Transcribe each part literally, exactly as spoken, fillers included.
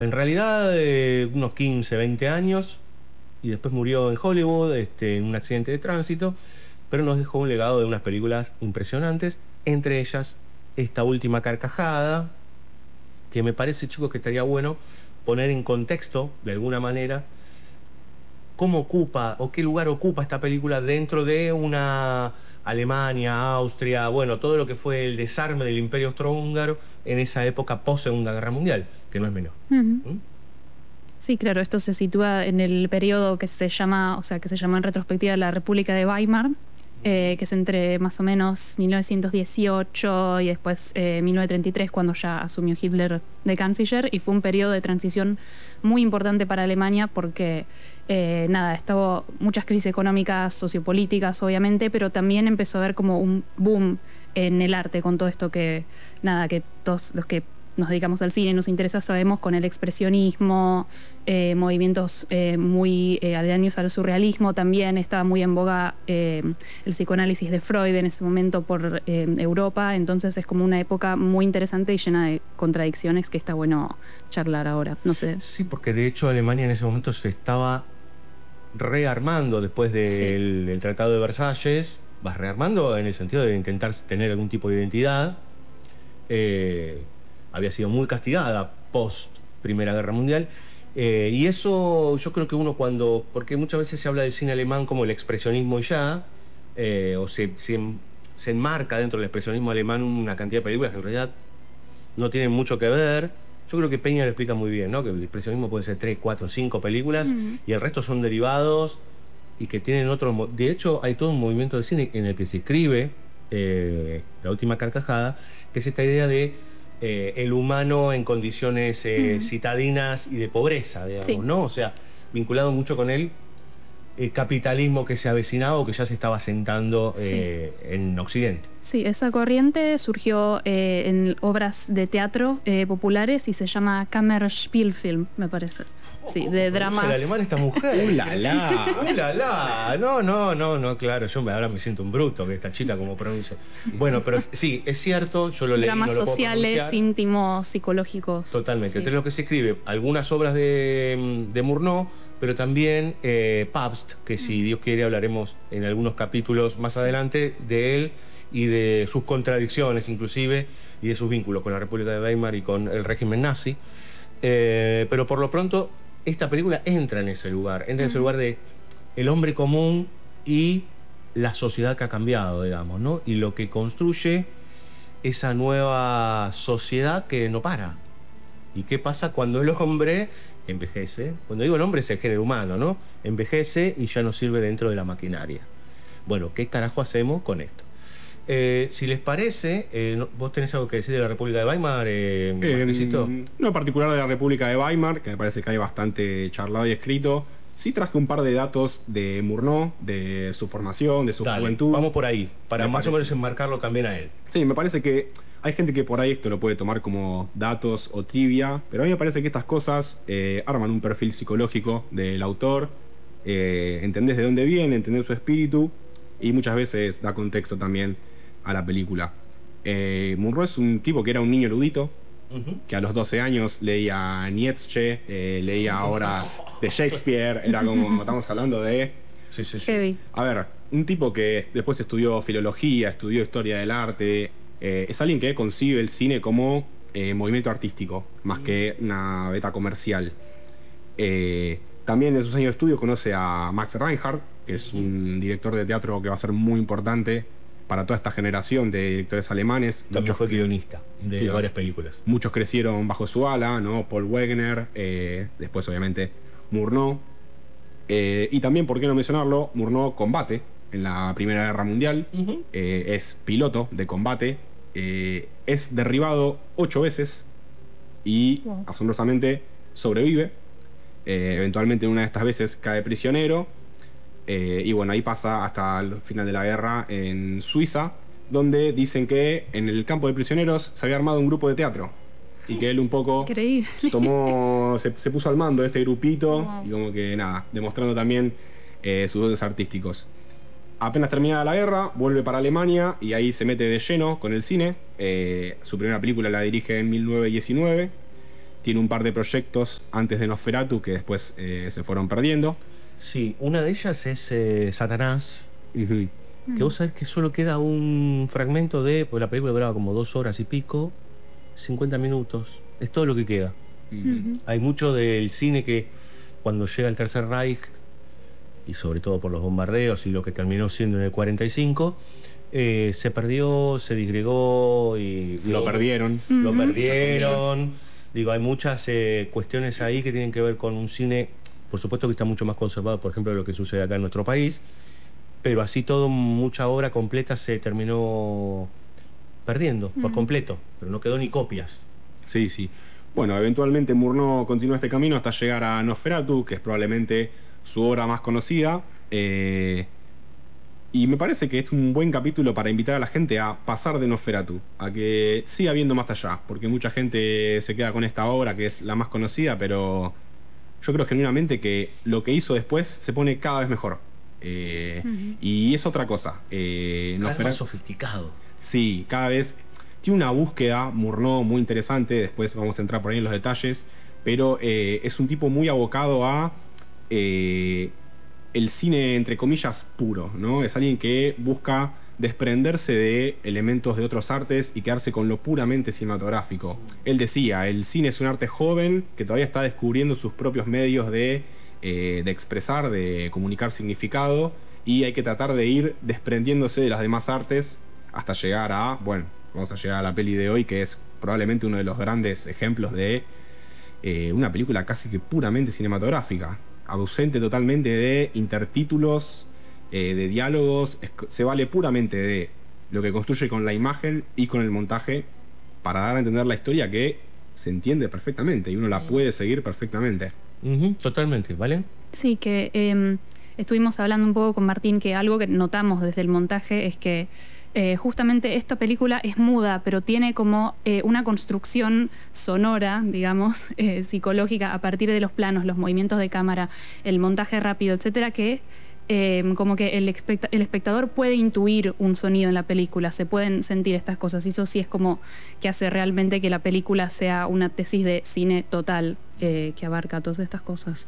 En realidad, eh, unos quince, veinte años, y después murió en Hollywood, este, en un accidente de tránsito, pero nos dejó un legado de unas películas impresionantes, entre ellas esta última carcajada, que me parece, chicos, que estaría bueno poner en contexto, de alguna manera, cómo ocupa o qué lugar ocupa esta película dentro de una Alemania, Austria, bueno, todo lo que fue el desarme del Imperio Austrohúngaro en esa época post-Segunda Guerra Mundial, que no es menor. Ujú. ¿Mm? Sí, claro, esto se sitúa en el periodo que se llama, o sea, que se llama en retrospectiva la República de Weimar, eh, que es entre más o menos mil novecientos dieciocho y después eh, mil novecientos treinta y tres, cuando ya asumió Hitler de canciller, y fue un periodo de transición muy importante para Alemania porque, eh, nada, estaba muchas crisis económicas, sociopolíticas, obviamente, pero también empezó a haber como un boom en el arte con todo esto que, nada, que todos los que nos dedicamos al cine, nos interesa, sabemos, con el expresionismo, eh, movimientos eh, muy eh, aledaños al surrealismo. También estaba muy en boga eh, el psicoanálisis de Freud en ese momento por eh, Europa. Entonces es como una época muy interesante y llena de contradicciones que está bueno charlar ahora. No sé. Sí, porque de hecho Alemania en ese momento se estaba rearmando después del Sí. el Tratado de Versalles, vas rearmando en el sentido de intentar tener algún tipo de identidad. Eh, había sido muy castigada post Primera Guerra Mundial. Eh, y eso yo creo que uno cuando, porque muchas veces se habla del cine alemán como el expresionismo y ya, eh, o se, se, se enmarca dentro del expresionismo alemán una cantidad de películas que en realidad no tienen mucho que ver. Yo creo que Peña lo explica muy bien, ¿no? Que el expresionismo puede ser tres, cuatro, cinco películas, Mm. y el resto son derivados y que tienen otro... mo- De hecho, hay todo un movimiento de cine en el que se escribe eh, La Última Carcajada, que es esta idea de eh, el humano en condiciones eh, Mm. citadinas y de pobreza, digamos, Sí. ¿no? O sea, vinculado mucho con el, el capitalismo que se avecinaba o que ya se estaba sentando Sí. eh, en Occidente. Sí, esa corriente surgió eh, en obras de teatro eh, populares y se llama Kammerspielfilm, me parece. Sí, de ¿Cómo dramas. pronuncia el alemán esta mujer? ¡Uh, la, la! ¡Uh, la, la! No, no, no, no, claro, yo me- ahora me siento un bruto que esta chica como pronuncia. Bueno, pero sí, es cierto, yo lo leí, Dramas no lo puedo sociales, pronunciar. íntimos, psicológicos. Totalmente. Sí. Entre lo que se escribe, algunas obras de, de Murnau, pero también eh, Pabst, que si Dios quiere hablaremos en algunos capítulos más Sí. adelante de él y de sus contradicciones inclusive y de sus vínculos con la República de Weimar y con el régimen nazi. Eh, pero por lo pronto esta película entra en ese lugar, entra en ese Ujú. lugar de el hombre común y la sociedad que ha cambiado, digamos, ¿no? Y lo que construye esa nueva sociedad que no para. ¿Y qué pasa cuando el hombre envejece? Cuando digo el hombre es el género humano, ¿no? Envejece y ya no sirve dentro de la maquinaria. Bueno, ¿qué carajo hacemos con esto? Eh, si les parece, eh, no- ¿vos tenés algo que decir de la República de Weimar, eh, Eh, Marquesito? no en particular de la República de Weimar, que me parece que hay bastante charlado y escrito. Sí traje un par de datos de Murnau, de su formación, de su Dale, juventud. vamos por ahí, para Me más o parece. menos enmarcarlo también a él. Sí, me parece que hay gente que por ahí esto lo puede tomar como datos o trivia, pero a mí me parece que estas cosas eh, arman un perfil psicológico del autor, eh, entendés de dónde viene, entendés su espíritu y muchas veces da contexto también a la película. Eh, Murnau es un tipo que era un niño erudito, Ujú. que a los doce años leía Nietzsche, eh, leía obras de Shakespeare, era como, estamos hablando de... Sí, sí, sí. Heavy. A ver, un tipo que después estudió filología, estudió historia del arte, eh, es alguien que concibe el cine como eh, movimiento artístico, más que una beta comercial. Eh, también en sus años de estudio conoce a Max Reinhardt, que es un director de teatro que va a ser muy importante para toda esta generación de directores alemanes. También Muchos fue guionista de Sí, varias películas. Muchos crecieron bajo su ala, ¿no? Paul Wegener, eh, después obviamente Murnau. Eh, y también, ¿por qué no mencionarlo? Murnau combate en la Primera Guerra Mundial, Ujú. eh, es piloto de combate, eh, es derribado ocho veces y Wow. asombrosamente sobrevive. Eh, eventualmente en una de estas veces cae prisionero. Eh, y bueno, ahí pasa hasta el final de la guerra en Suiza, donde dicen que en el campo de prisioneros se había armado un grupo de teatro y que él un poco Increíble. tomó, se, se puso al mando de este grupito. Wow. Y como que nada, demostrando también eh, sus dotes artísticos. Apenas terminada la guerra, vuelve para Alemania y ahí se mete de lleno con el cine. Eh, su primera película la dirige en mil novecientos diecinueve tiene un par de proyectos antes de Nosferatu que después eh, se fueron perdiendo. Sí, una de ellas es eh, Satanás, Uh-huh. que vos sabés que solo queda un fragmento de, porque la película duraba como dos horas y pico, cincuenta minutos, es todo lo que queda. Uh-huh. Hay mucho del cine que cuando llega el Tercer Reich, y sobre todo por los bombardeos y lo que terminó siendo en el cuarenta y cinco, eh, se perdió, se disgregó y... Lo perdieron. Lo Ujú. perdieron. Digo, hay muchas eh, cuestiones ahí que tienen que ver con un cine, por supuesto que está mucho más conservado, por ejemplo, de lo que sucede acá en nuestro país, pero así todo, mucha obra completa se terminó perdiendo por completo, pero no quedó ni copias. Sí, sí. Bueno, eventualmente Murnau continúa este camino hasta llegar a Nosferatu, que es probablemente su obra más conocida. Eh, y me parece que es un buen capítulo para invitar a la gente a pasar de Nosferatu, a que siga viendo más allá, porque mucha gente se queda con esta obra que es la más conocida, pero yo creo genuinamente que lo que hizo después se pone cada vez mejor. Eh, Ujú. Y es otra cosa. Eh, Cada vez más Nosferatu- sofisticado. Sí, cada vez tiene una búsqueda Murnau muy interesante, después vamos a entrar por ahí en los detalles, pero eh, es un tipo muy abocado a eh, el cine, entre comillas, puro, ¿no? Es alguien que busca desprenderse de elementos de otros artes y quedarse con lo puramente cinematográfico. Él decía, el cine es un arte joven que todavía está descubriendo sus propios medios de, eh, de expresar, de comunicar significado, y hay que tratar de ir desprendiéndose de las demás artes hasta llegar a, bueno, vamos a llegar a la peli de hoy, que es probablemente uno de los grandes ejemplos de eh, una película casi que puramente cinematográfica, ausente totalmente de intertítulos, eh, de diálogos, es- se vale puramente de lo que construye con la imagen y con el montaje para dar a entender la historia que se entiende perfectamente y uno la puede seguir perfectamente. Ujú, totalmente, ¿vale? Sí, que eh, estuvimos hablando un poco con Martín que algo que notamos desde el montaje es que eh, justamente esta película es muda, pero tiene como eh, una construcción sonora, digamos, eh, psicológica a partir de los planos, los movimientos de cámara, el montaje rápido, etcétera, que eh, como que el, especta- el espectador puede intuir un sonido en la película, se pueden sentir estas cosas, y eso sí es como que hace realmente que la película sea una tesis de cine total eh, que abarca todas estas cosas.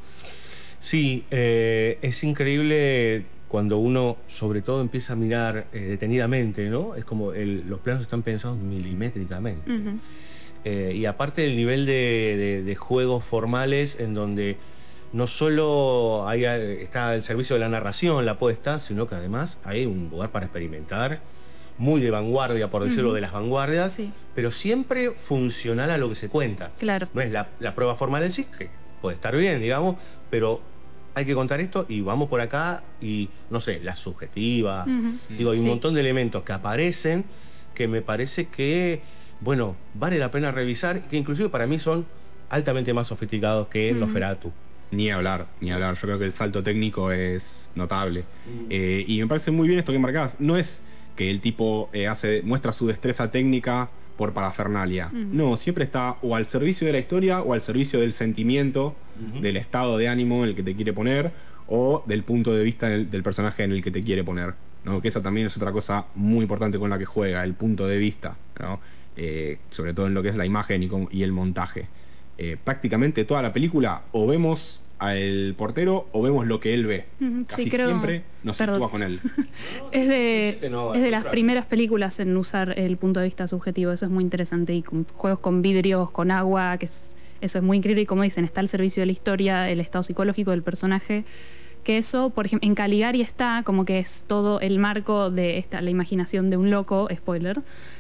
Sí, eh, es increíble cuando uno, sobre todo, empieza a mirar eh, detenidamente, ¿no? Es como el- los planos están pensados milimétricamente. Ujú. Eh, y aparte el nivel de, de- de juegos formales en donde no solo hay, eh, está el servicio de la narración, la puesta, sino que además hay un lugar para experimentar, muy de vanguardia, por decirlo, Ujú. de las vanguardias, Sí. pero siempre funcional a lo que se cuenta. Claro. No es la, la prueba formal en sí, que puede estar bien, digamos, pero hay que contar esto y vamos por acá y, no sé, las subjetivas. Ujú. Digo, hay un Sí. montón de elementos que aparecen que me parece que, bueno, vale la pena revisar, que inclusive para mí son altamente más sofisticados que Ujú. Nosferatu. Ni hablar, ni hablar. Yo creo que el salto técnico es notable. Eh, y me parece muy bien esto que marcás. No es que el tipo eh, hace, muestra su destreza técnica por parafernalia. Ujú. No, siempre está o al servicio de la historia o al servicio del sentimiento, Ujú. del estado de ánimo en el que te quiere poner o del punto de vista del, del personaje en el que te quiere poner, ¿no? Que esa también es otra cosa muy importante con la que juega, el punto de vista, ¿no? Eh, sobre todo en lo que es la imagen y, con- y el montaje. Eh, prácticamente toda la película o vemos al portero o vemos lo que él ve. Ujú, Casi sí, creo- siempre nos perdón. sitúa con él. Es de, Sí, sí, sí, no, es al de las contrario. primeras películas en usar el punto de vista subjetivo, eso es muy interesante, y con juegos con vidrios, con agua, que es, eso es muy increíble, y como dicen, está al servicio de la historia, el estado psicológico del personaje, que eso, por ejemplo, en Caligari está como que es todo el marco de esta, la imaginación de un loco, spoiler.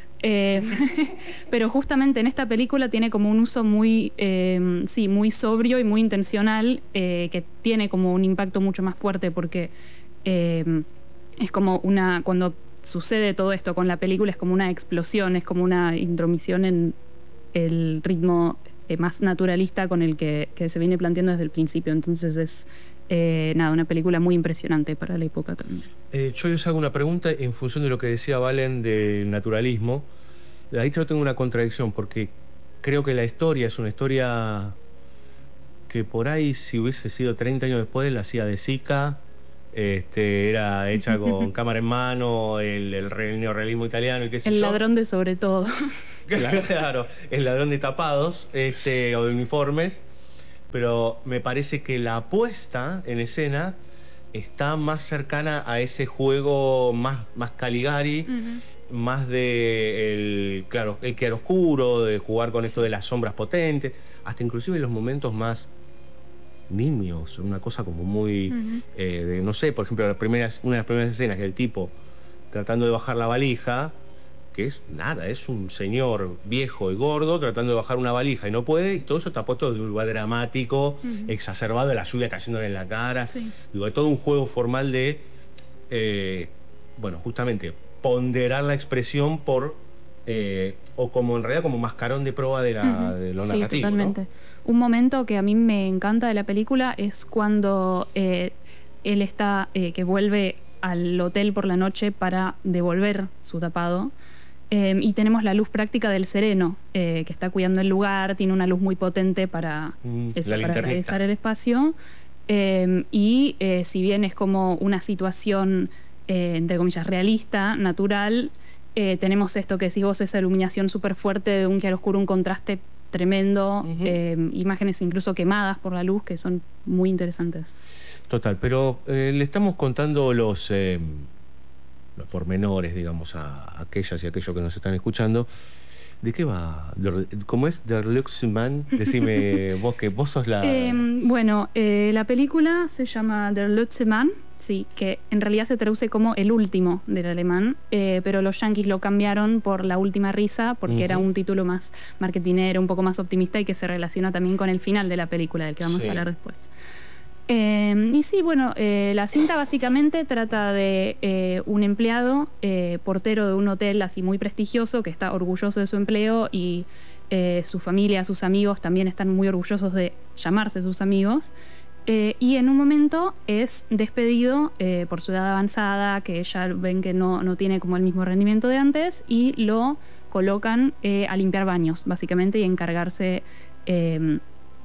Eh, pero justamente en esta película tiene como un uso muy, eh, sí, muy sobrio y muy intencional, eh, que tiene como un impacto mucho más fuerte porque eh, es como una, cuando sucede todo esto con la película es como una explosión, es como una intromisión en el ritmo eh, más naturalista con el que, que se viene planteando desde el principio. Entonces es eh, nada, una película muy impresionante para la época también. Eh, yo les hago una pregunta en función de lo que decía Valen del naturalismo. Ahí yo tengo una contradicción porque creo que la historia es una historia que por ahí si hubiese sido treinta años después la hacía de Sica Este, era hecha con cámara en mano, el, el, re- el neorrealismo italiano y qué sé El yo. ladrón de sobre todo. Claro, el ladrón de tapados, este, o de uniformes. Pero me parece que la puesta en escena está más cercana a ese juego más, más Caligari, Ujú. más de el, claro, el claroscuro, de jugar con esto de las sombras potentes, hasta inclusive los momentos más nimios, una cosa como muy, Ujú. eh, de, no sé, por ejemplo, las primeras, una de las primeras escenas que el tipo tratando de bajar la valija, que es nada, es un señor viejo y gordo tratando de bajar una valija y no puede, y todo eso está puesto de un lugar dramático, Ujú. exacerbado, la lluvia cayéndole en la cara. Sí. Digo, todo un juego formal de, eh, bueno, justamente ponderar la expresión por, eh, o como en realidad como mascarón de prueba de, la, Ujú. de lo Sí, narrativo. totalmente. ¿No? Un momento que a mí me encanta de la película es cuando eh, él está, eh, que vuelve al hotel por la noche para devolver su tapado. Eh, y tenemos la luz práctica del sereno, eh, que está cuidando el lugar, tiene una luz muy potente para, Mm, eso, la para linternita. realizar el espacio. Eh, y eh, si bien es como una situación, eh, entre comillas, realista, natural, eh, tenemos esto que decís vos, esa iluminación súper fuerte de un claroscuro, un contraste tremendo, Ujú. eh, imágenes incluso quemadas por la luz que son muy interesantes. Total, pero eh, le estamos contando los, eh, los pormenores, digamos, a aquellas y aquellos que nos están escuchando. ¿De qué va? Der- ¿Cómo es? Der Luxman. Decime vos que vos sos la... Eh, bueno, eh, la película se llama Der letzte Mann, sí, que en realidad se traduce como El último del alemán, eh, pero los yanquis lo cambiaron por La última risa porque Ujú. era un título más marketinero, un poco más optimista y que se relaciona también con el final de la película, del que vamos Sí. a hablar después. Eh, y sí, bueno, eh, la cinta básicamente trata de eh, un empleado, eh, portero de un hotel así muy prestigioso, que está orgulloso de su empleo y eh, su familia, sus amigos también están muy orgullosos de llamarse sus amigos. Eh, y en un momento es despedido eh, por su edad avanzada, que ya ven que no, no tiene como el mismo rendimiento de antes, y lo colocan eh, a limpiar baños, básicamente, y encargarse eh,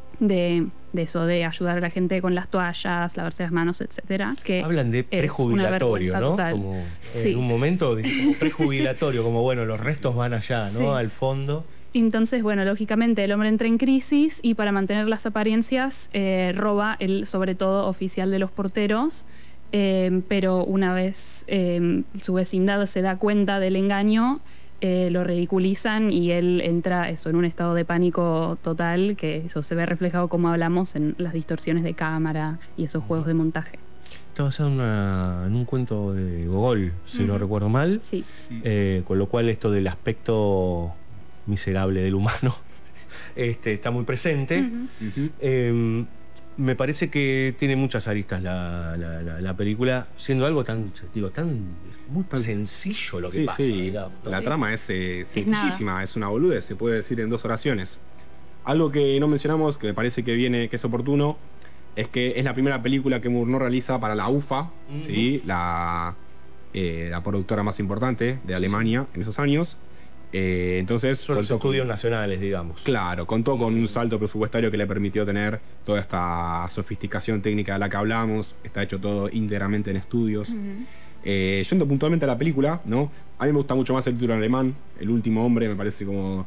de, de eso, de ayudar a la gente con las toallas, lavarse las manos, etcétera. Que Hablan de es una prejubilatorio, vergüenza ¿no? total. Como Sí. en un momento de- como prejubilatorio, como bueno, los restos van allá, ¿no? Sí. Al fondo. Entonces, bueno, lógicamente el hombre entra en crisis y para mantener las apariencias eh, roba el, sobre todo, oficial de los porteros. Eh, pero una vez eh, su vecindad se da cuenta del engaño, eh, lo ridiculizan y él entra eso en un estado de pánico total, que eso se ve reflejado, como hablamos, en las distorsiones de cámara y esos juegos de montaje. Está basado en, una- en un cuento de Gogol, si no Ujú. recuerdo mal. Sí. Eh, con lo cual esto del aspecto miserable del humano este, está muy presente. Ujú. Ujú. Eh, me parece que tiene muchas aristas la, la- la- la película, siendo algo tan, digo, tan muy sencillo lo que Sí, pasa. sí. digamos, ¿no? La Sí. trama es eh, Es sencillísima, es, una boludez, se puede decir en dos oraciones. Algo que no mencionamos, que me parece que viene, que es oportuno, es que es la primera película que Murnau realiza para la U F A, Ujú. ¿sí? la, eh, la productora más importante de Alemania en esos años. Eh, entonces, Son los contó con- estudios nacionales, digamos. Claro, contó con un salto presupuestario que le permitió tener toda esta sofisticación técnica de la que hablamos. Está hecho todo íntegramente en estudios. Ujú. Eh, yendo puntualmente a la película, ¿no? A mí me gusta mucho más el título en alemán. El último hombre me parece como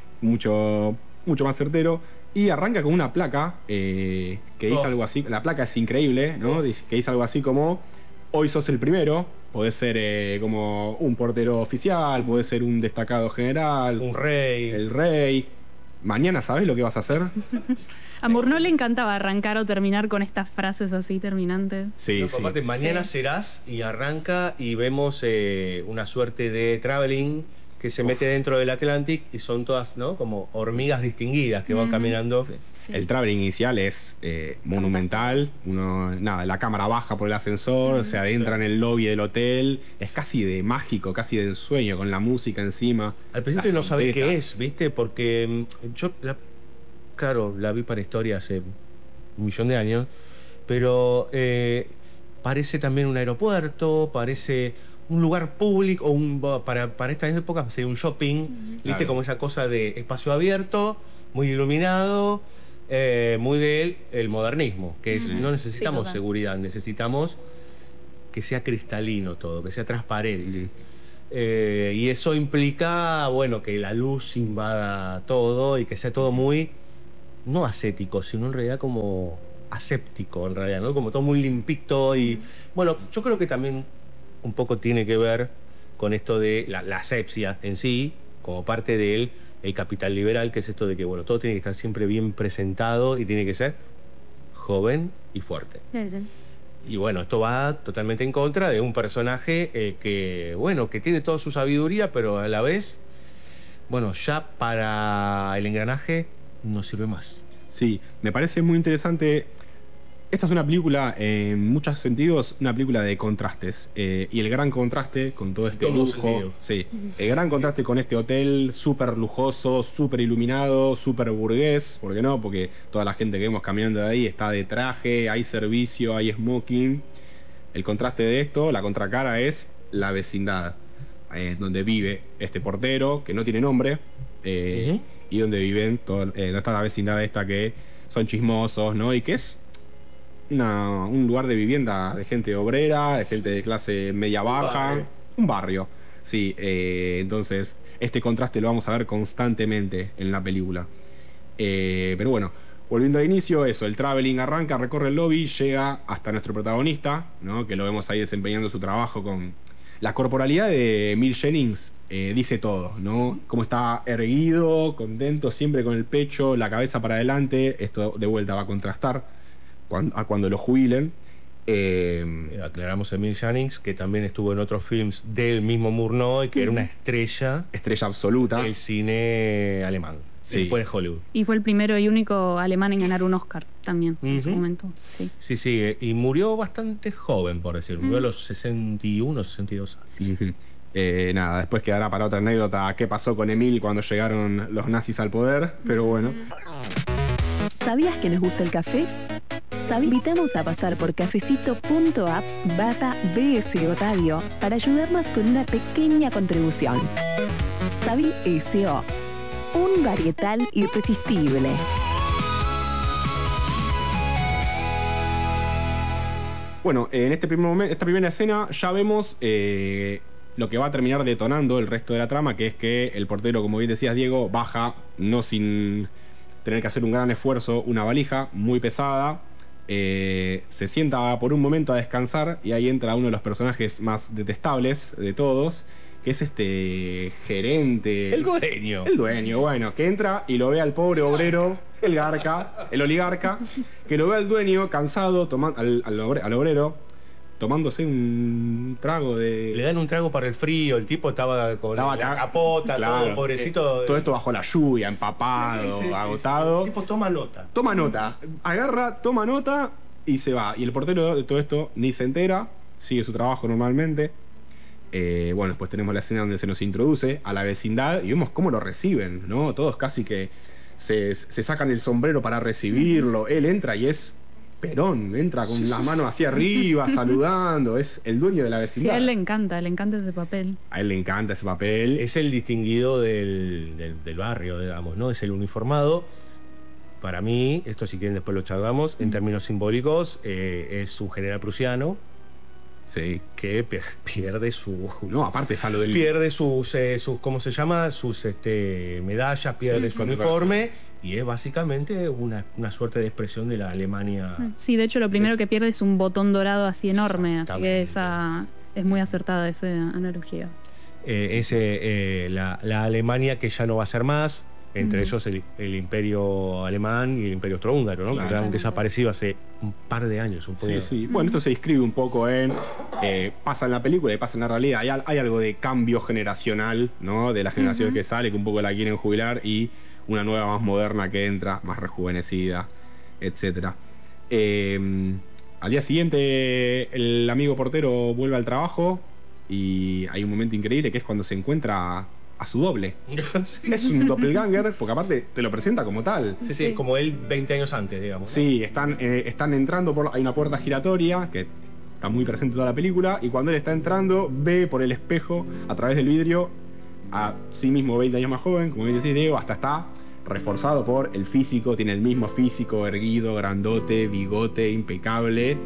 mucho, mucho más certero. Y arranca con una placa eh, que dice Oh. algo así. La placa es increíble, ¿no? Oh. Dice- Que dice algo así como: hoy sos el primero. Podés ser eh, como un portero oficial, podés ser un destacado general, Un rey. el rey. Mañana sabes lo que vas a hacer. A Murnau le encantaba arrancar o terminar con estas frases así terminantes. Sí, No, sí. aparte, mañana Sí. serás y arranca y vemos eh, una suerte de traveling que se mete dentro del Atlantic y son todas, ¿no? Como hormigas distinguidas que van Ujú. caminando. Sí. El traveling inicial es eh, monumental. Uno, nada, la cámara baja por el ascensor, se adentra Sí. en el lobby del hotel. Es casi de mágico, casi de ensueño, con la música encima. Al principio Las no sabés qué trompetas. es, ¿viste? Porque mm, yo, la- claro, la vi para historia hace un millón de años, pero eh, parece también un aeropuerto, parece un lugar público, o un, para, para esta época sería un shopping, ¿viste? Claro. Como esa cosa de espacio abierto, muy iluminado, eh, muy del el modernismo, que es, Ujú. no necesitamos Sí, total. seguridad, necesitamos que sea cristalino todo, que sea transparente. Eh, y eso implica, bueno, que la luz invada todo y que sea todo muy, no ascético, sino en realidad como aséptico, en realidad, ¿no? Como todo muy limpito y, bueno, yo creo que también un poco tiene que ver con esto de la, la asepsia en sí, como parte del el capital liberal, que es esto de que, bueno, todo tiene que estar siempre bien presentado y tiene que ser joven y fuerte. Claro. Y bueno, esto va totalmente en contra de un personaje eh, que, bueno, que tiene toda su sabiduría, pero a la vez, bueno, ya para el engranaje no sirve más. Sí, me parece muy interesante. Esta es una película, eh, en muchos sentidos, una película de contrastes. Eh, y el gran contraste con todo este Todo lujo. sentido. Sí, el gran contraste con este hotel súper lujoso, súper iluminado, súper burgués. ¿Por qué no? Porque toda la gente que vemos caminando de ahí está de traje, hay servicio, hay smoking. El contraste de esto, la contracara, es la vecindad, eh, donde vive este portero, que no tiene nombre, eh, uh-huh. y donde viven, todo, eh, donde está la vecindad esta que son chismosos, ¿no? Y que es Una, un lugar de vivienda de gente obrera, de gente de clase media baja, un barrio, un barrio. Sí, eh, entonces este contraste lo vamos a ver constantemente en la película. Eh, pero bueno, volviendo al inicio, eso, el traveling arranca, recorre el lobby, llega hasta nuestro protagonista, ¿no? Que lo vemos ahí desempeñando su trabajo con... La corporalidad de Emil Jennings eh, dice todo, ¿no? Cómo está erguido, contento, siempre con el pecho, la cabeza para adelante. Esto de vuelta va a contrastar a cuando lo jubilen. Eh, Aclaramos a Emil Jennings, que también estuvo en otros films del mismo Murnau y que era una estrella estrella absoluta del cine alemán, sí. Después de Hollywood. Y fue el primero y único alemán en ganar un Oscar también, uh-huh. en su momento. Sí, sí, sí, y murió bastante joven, por decirlo. Murió uh-huh. a los sesenta y uno, sesenta y dos años. Uh-huh. Eh, nada, después quedará para otra anécdota qué pasó con Emil cuando llegaron los nazis al poder, pero bueno. ¿Sabías que nos gusta el café? Te invitamos a pasar por cafecito punto app barra B S Otadio para ayudarnos con una pequeña contribución. Sabil S O, un varietal irresistible. Bueno, en este primer momento, esta primera escena ya vemos eh, lo que va a terminar detonando el resto de la trama, que es que el portero, como bien decías, Diego, baja, no sin tener que hacer un gran esfuerzo, una valija muy pesada. Eh, se sienta por un momento a descansar y ahí entra uno de los personajes más detestables de todos, que es este gerente, el dueño el dueño, bueno, que entra y lo ve al pobre obrero, el garca, el oligarca, que lo ve al dueño cansado, toma, al, al, obre, al obrero tomándose un trago de... Le dan un trago para el frío, el tipo estaba con estaba la capota, claro, todo pobrecito. Eh, todo esto bajo la lluvia, empapado, sí, sí, agotado. Sí, sí. El tipo toma nota. Toma nota, agarra, toma nota y se va. Y el portero de todo esto ni se entera, sigue su trabajo normalmente. Eh, bueno, después tenemos la escena donde se nos introduce a la vecindad y vemos cómo lo reciben, ¿no? Todos casi que se, se sacan el sombrero para recibirlo. Él entra y es... Perón, entra con sí, las sí, manos hacia arriba, saludando, es el dueño de la vecindad. Sí, a él le encanta, le encanta ese papel. A él le encanta ese papel. Es el distinguido del, del, del barrio, digamos, ¿no? Es el uniformado. Para mí, esto si quieren después lo charlamos, en términos simbólicos, eh, es un general prusiano. Sí. Que pierde su... No, aparte está lo del... Pierde sus, eh, sus ¿cómo se llama? Sus este, medallas, pierde sí, su uniforme. Y es básicamente una, una suerte de expresión de la Alemania. Sí, de hecho lo primero que pierde es un botón dorado así enorme. Así que esa, es muy acertada esa analogía. Eh, sí. Ese, eh, la, la Alemania que ya no va a ser más. Entre uh-huh. ellos el, el imperio alemán y el imperio austrohúngaro, ¿no? Claro. Que han desaparecido hace un par de años. Un sí, sí. Bueno, esto se describe un poco en... Eh, pasa en la película y pasa en la realidad. Hay, hay algo de cambio generacional, ¿no? De las generaciones uh-huh. que sale, que un poco la quieren jubilar y una nueva más moderna que entra, más rejuvenecida, etcétera. Eh, al día siguiente el amigo portero vuelve al trabajo y hay un momento increíble que es cuando se encuentra a su doble. Sí. Es un doppelganger, porque aparte te lo presenta como tal. Sí, sí, como él veinte años antes, digamos, ¿no? Sí, están, eh, están entrando por... Hay una puerta giratoria que está muy presente en toda la película y cuando él está entrando ve por el espejo, a través del vidrio, a sí mismo veinte años más joven, como bien decís, Diego, hasta está reforzado por el físico, tiene el mismo físico, erguido, grandote, bigote, impecable.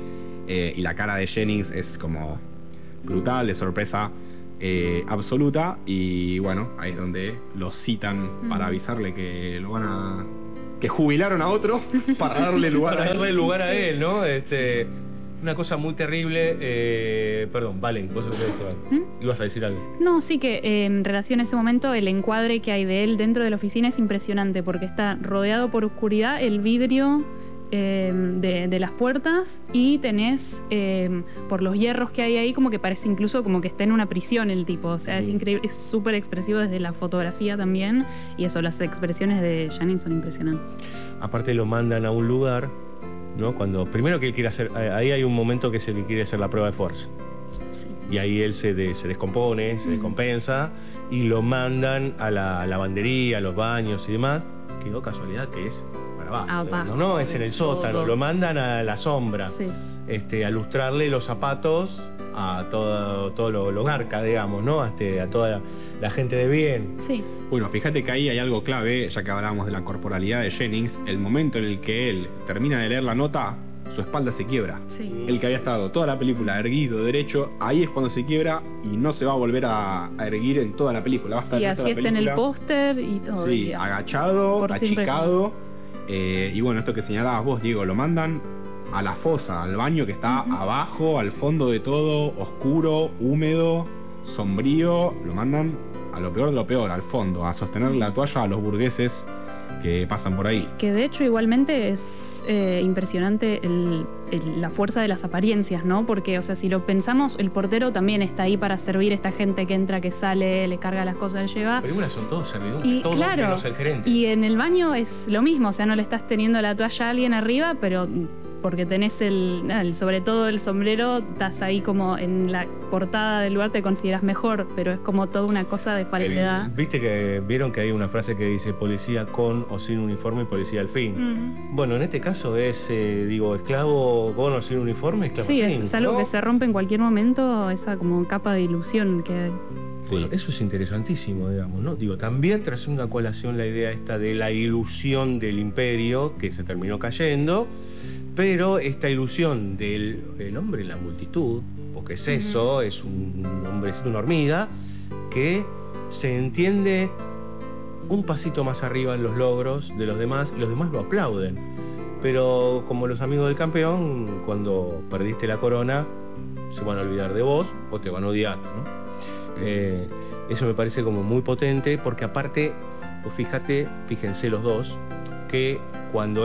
Eh, y la cara de Jennings es como brutal, de sorpresa eh, absoluta. Y bueno, ahí es donde lo citan mm. para avisarle que lo van a... que jubilaron a otro para darle lugar para a él. darle lugar a él, ¿no? Este, una cosa muy terrible. Eh, perdón, Valen, vos ibas a decir algo. ¿Mm? Ibas a decir algo. No, sí que eh, en relación a ese momento, el encuadre que hay de él dentro de la oficina es impresionante porque está rodeado por oscuridad, el vidrio eh, de, de las puertas, y tenés eh, por los hierros que hay ahí como que parece incluso como que está en una prisión el tipo. O sea, sí. es increíble, es súper expresivo desde la fotografía también, y eso, las expresiones de Jennings son impresionantes. Aparte lo mandan a un lugar, ¿no? Cuando primero que él quiere hacer, ahí hay un momento que se le quiere hacer la prueba de fuerza. Sí. Y ahí él se, de, se descompone, se mm. descompensa, y lo mandan a la lavandería, a los baños y demás. Quedó casualidad que es para abajo. abajo no, no, es en el sótano. Todo. Lo mandan a la sombra, sí. este, a lustrarle los zapatos a todo, todo lo, lo garca, digamos, ¿no? Este, a toda la, la gente de bien. Sí. Bueno, fíjate que ahí hay algo clave, ya que hablábamos de la corporalidad de Jennings. El momento en el que él termina de leer la nota, su espalda se quiebra. Sí. El que había estado toda la película erguido, derecho, ahí es cuando se quiebra y no se va a volver a, a erguir en toda la película. Va a estar sí, así está en el póster y todo. Sí, día. agachado, Por achicado. Eh, y bueno, esto que señalabas vos, Diego, lo mandan a la fosa, al baño que está uh-huh. abajo, al fondo de todo, oscuro, húmedo, sombrío. Lo mandan a lo peor de lo peor, al fondo, a sostener la toalla a los burgueses que pasan por ahí. Sí, que de hecho igualmente es eh, impresionante el, el, la fuerza de las apariencias, ¿no? Porque, o sea, si lo pensamos, el portero también está ahí para servir a esta gente que entra, que sale, le carga las cosas, le lleva. Pero son todos servidores, todos claro, menos el gerente. Y en el baño es lo mismo, o sea, no le estás teniendo la toalla a alguien arriba, pero porque tenés el, el sobre todo el sombrero, estás ahí como en la portada del lugar, te consideras mejor, pero es como toda una cosa de falsedad. Eh, Viste que vieron que hay una frase que dice policía con o sin uniforme y policía al fin. Mm. Bueno, en este caso es, eh, digo, esclavo con o sin uniforme, esclavo sí, al fin. Sí, es algo, ¿no?, que se rompe en cualquier momento, esa como capa de ilusión que hay. Sí. Bueno, eso es interesantísimo, digamos, ¿no? Digo, también tras una colación la idea esta de la ilusión del imperio que se terminó cayendo. Pero esta ilusión del el hombre en la multitud, porque es eso, uh-huh. es un hombrecito, una hormiga, que se entiende un pasito más arriba en los logros de los demás, y los demás lo aplauden. Pero como los amigos del campeón, cuando perdiste la corona, se van a olvidar de vos o te van a odiar, ¿no? Uh-huh. Eh, eso me parece como muy potente, porque aparte, pues fíjate, fíjense los dos, que cuando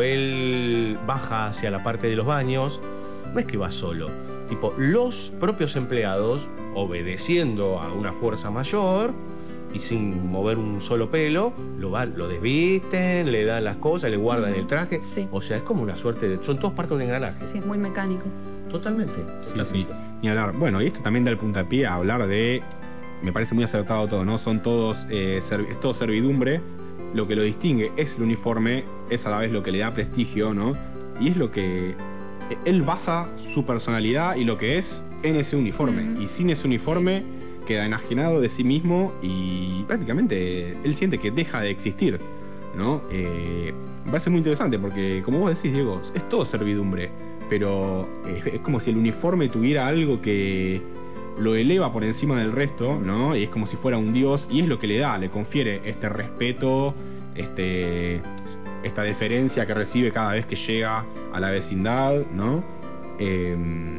él baja hacia la parte de los baños, no es que va solo. Tipo, los propios empleados, obedeciendo a una fuerza mayor y sin mover un solo pelo, lo, van, lo desvisten, le dan las cosas, le guardan mm. el traje. Sí. O sea, es como una suerte de... Son todos parte de un engranaje. Sí, es muy mecánico. Totalmente. Sí, sí. Ni hablar. Bueno, y esto también da el puntapié a hablar de... Me parece muy acertado todo, ¿no? Son todos... Eh, serv- es todo servidumbre. Lo que lo distingue es el uniforme, es a la vez lo que le da prestigio, ¿no? Y es lo que... Él basa su personalidad y lo que es en ese uniforme. Mm. Y sin ese uniforme sí. queda enajenado de sí mismo y prácticamente él siente que deja de existir, ¿no? Eh, me parece muy interesante porque, como vos decís, Diego, es todo servidumbre. Pero es, es como si el uniforme tuviera algo que... lo eleva por encima del resto, ¿no? Y es como si fuera un dios, y es lo que le da, le confiere este respeto, este, esta deferencia que recibe cada vez que llega a la vecindad, ¿no? Eh,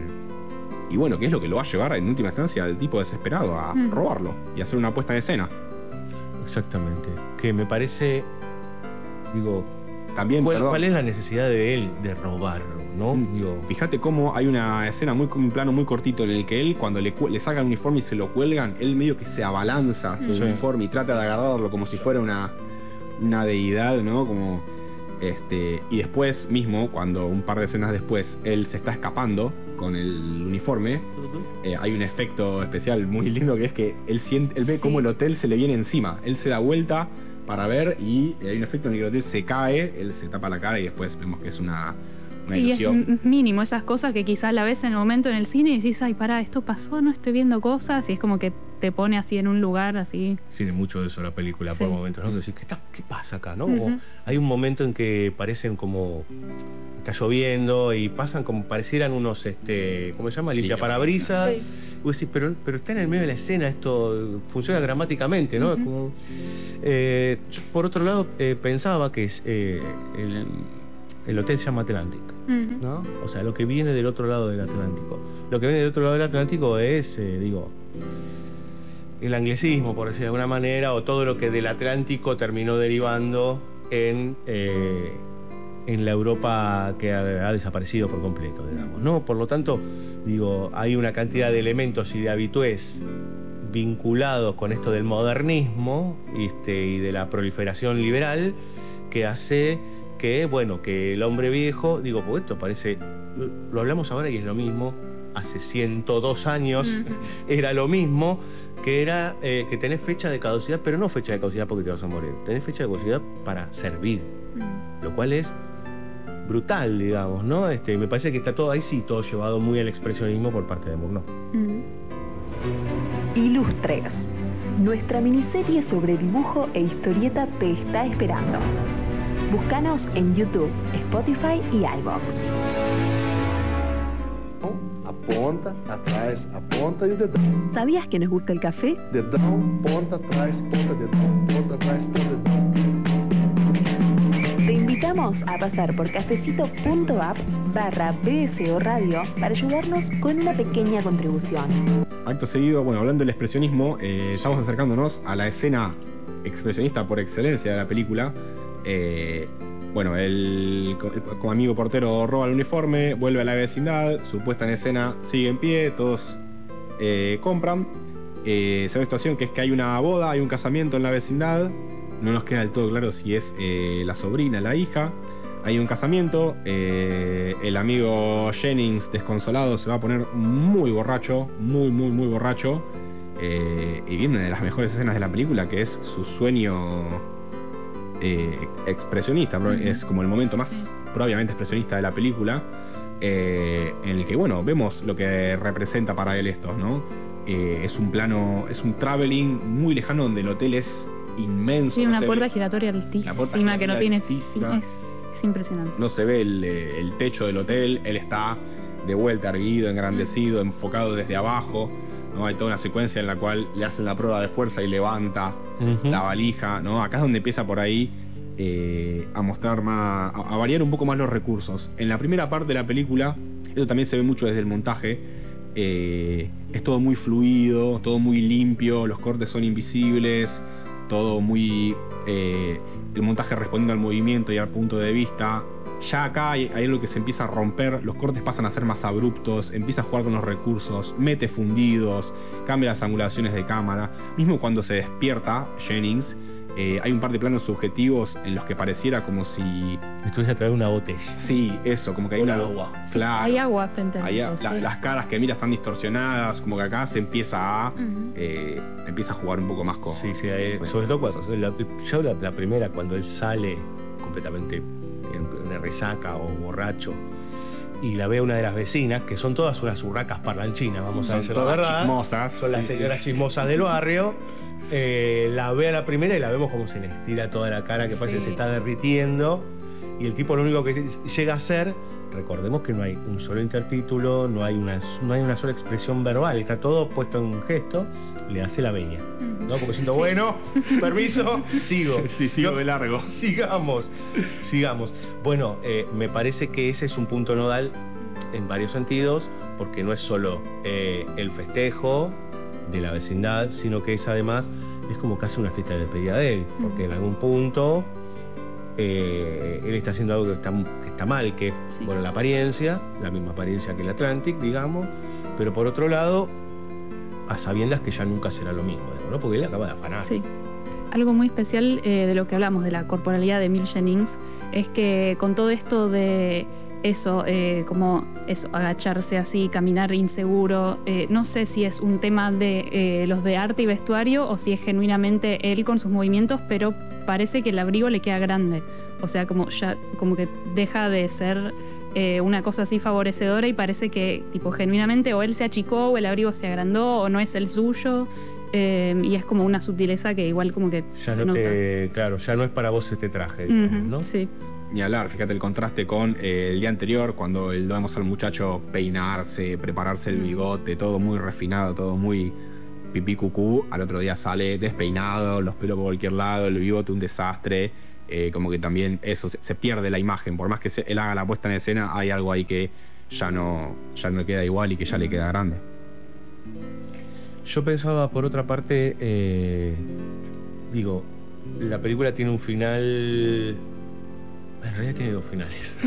y bueno, que es lo que lo va a llevar en última instancia al tipo desesperado a mm. robarlo y hacer una puesta en escena. Exactamente. Que me parece, digo, también, ¿cuál, ¿cuál es la necesidad de él de robarlo, no? Mm. Digo, fíjate cómo hay una escena, muy, un plano muy cortito en el que él, cuando le, le sacan el uniforme y se lo cuelgan, él medio que se abalanza sobre sí. el uniforme y trata de agarrarlo como si fuera una, una deidad, ¿no? Como, este, y después mismo, cuando un par de escenas después, él se está escapando con el uniforme, uh-huh. eh, hay un efecto especial muy lindo que es que él, siente, él ve sí. cómo el hotel se le viene encima. Él se da vuelta para ver y hay un efecto en el que el hotel se cae, él se tapa la cara y después vemos que es una... Una sí, ilusión. Es mínimo, esas cosas que quizás la ves en el momento en el cine y decís, ay, pará, esto pasó, no estoy viendo cosas, y es como que te pone así en un lugar así. Tiene mucho de eso la película, Sí. por momentos, ¿no? Que decís, ¿qué, está, ¿qué pasa acá, no? Ujú. O hay un momento en que parecen como... Está lloviendo y pasan como parecieran unos, este, ¿cómo se llama? Limpiaparabrisas. Sí. Y vos decís, pero, pero está en el medio de la escena, esto funciona dramáticamente, ¿no? Ujú. Como, eh, yo, por otro lado, eh, pensaba que es, eh, el, el hotel se llama Atlantic, Ujú. ¿no? O sea, lo que viene del otro lado del Atlántico. Lo que viene del otro lado del Atlántico es, eh, digo, el anglicismo, por decir de alguna manera, o todo lo que del Atlántico terminó derivando en, eh, en la Europa que ha, ha desaparecido por completo, digamos, ¿no? Por lo tanto, digo, hay una cantidad de elementos y de habitués vinculados con esto del modernismo este, y de la proliferación liberal que hace que, bueno, que el hombre viejo, digo, pues esto parece, lo hablamos ahora y es lo mismo, hace ciento dos años Ujú. era lo mismo, que era eh, que tenés fecha de caducidad, pero no fecha de caducidad porque te vas a morir, tenés fecha de caducidad para servir, Mm. lo cual es brutal, digamos, ¿no? Este, me parece que está todo ahí, sí, todo llevado muy al expresionismo por parte de Murnau. Mm. Ilustres. Nuestra miniserie sobre dibujo e historieta te está esperando. Búscanos en YouTube, Spotify y iVoox. Aponta, atrás, aponta e o dedão. ¿Sabías que nos gusta el café? Dedão, ponta, atrás, ponta, dedão, ponta, atrás, ponta, dedão. Te invitamos a pasar por cafecito.app barra BSO Radio para ayudarnos con una pequeña contribución. Acto seguido, bueno, hablando del expresionismo, eh, estamos acercándonos a la escena expresionista por excelencia de la película. Eh, bueno, el, el como amigo portero roba el uniforme, vuelve a la vecindad, su puesta en escena sigue en pie, todos eh, compran. Eh, se ve una situación que es que hay una boda, hay un casamiento en la vecindad. No nos queda del todo claro si es eh, la sobrina, la hija. Hay un casamiento. Eh, el amigo Jennings, desconsolado, se va a poner muy borracho. Muy, muy, muy borracho. Eh, y viene una de las mejores escenas de la película, que es su sueño eh, expresionista. Ujú. Es como el momento más Sí. propiamente expresionista de la película. Eh, en el que, bueno, vemos lo que representa para él esto, ¿no? Eh, es un plano, es un traveling muy lejano donde el hotel es inmenso. Sí, no una se puerta ve- giratoria altísima La puerta que no giratoria tiene altísima. fin. Es, es impresionante. no se ve el, eh, el techo del hotel, él está de vuelta erguido, engrandecido, enfocado desde abajo, ¿no? Hay toda una secuencia en la cual le hacen la prueba de fuerza y levanta Ujú. la valija, ¿no? Acá es donde empieza por ahí eh, a mostrar más, a, a variar un poco más los recursos. En la primera parte de la película, esto también se ve mucho desde el montaje, eh, es todo muy fluido, todo muy limpio, los cortes son invisibles, todo muy... eh, el montaje respondiendo al movimiento y al punto de vista. Ya acá hay, hay algo que se empieza a romper, los cortes pasan a ser más abruptos, empieza a jugar con los recursos, mete fundidos, cambia las angulaciones de cámara. Mismo cuando se despierta Jennings, eh, hay un par de planos subjetivos en los que pareciera como si... Estuviese a través de una botella. Sí, eso, como que hay Con una... agua. Claro. Hay agua frente a Ahí, nosotros, la- sí. las caras que mira están distorsionadas, como que acá se empieza a... Ujú. eh, empieza a jugar un poco más con... Sí, sí, con eh, estas sobre todo cuando cosas. la, yo la, la primera, cuando él sale completamente en una resaca o borracho y la ve una de las vecinas, que son todas unas urracas parlanchinas, vamos a Son decir la todas verdad. chismosas. Son las Sí, sí. señoras chismosas del barrio. Eh, la ve a la primera y la vemos como se le estira toda la cara, que parece que Sí. se está derritiendo. Y el tipo lo único que llega a hacer, recordemos que no hay un solo intertítulo, no hay una, no hay una sola expresión verbal, está todo puesto en un gesto, le hace la veña. Ujú. ¿No? Porque siento, Sí. bueno, permiso, sigo. Sí, sigo No, de largo. Sigamos, sigamos. Bueno, eh, me parece que ese es un punto nodal en varios sentidos, porque no es solo eh, el festejo de la vecindad, sino que es además, es como casi una fiesta de despedida de él, porque en algún punto eh, él está haciendo algo que está, que está mal, que es, Sí. bueno, la apariencia, la misma apariencia que el Atlantic, digamos, pero por otro lado, a sabiendas que ya nunca será lo mismo, digamos, ¿no? Porque él acaba de afanar. Sí. Algo muy especial eh, de lo que hablamos de la corporalidad de Emil Jennings es que con todo esto de eso, eh, como eso, agacharse así, caminar inseguro, eh, no sé si es un tema de eh, los de arte y vestuario o si es genuinamente él con sus movimientos, pero parece que el abrigo le queda grande. O sea, como ya, como que deja de ser eh, una cosa así favorecedora y parece que, tipo, genuinamente o él se achicó o el abrigo se agrandó o no es el suyo. Eh, y es como una sutileza que igual como que Ya se no nota. te, claro, ya no es para vos este traje, digamos, Ujú, ¿no? Sí. Ni hablar, fíjate el contraste con eh, el día anterior, cuando lo vemos al muchacho peinarse, prepararse el bigote, todo muy refinado, todo muy pipí cucú. Al otro día sale despeinado, los pelos por cualquier lado, el bigote un desastre. Eh, como que también eso, se, se pierde la imagen. Por más que se, él haga la puesta en escena, hay algo ahí que ya no, ya no queda igual y que ya le queda grande. Yo pensaba, por otra parte, eh, digo, la película tiene un final. En realidad tiene dos finales.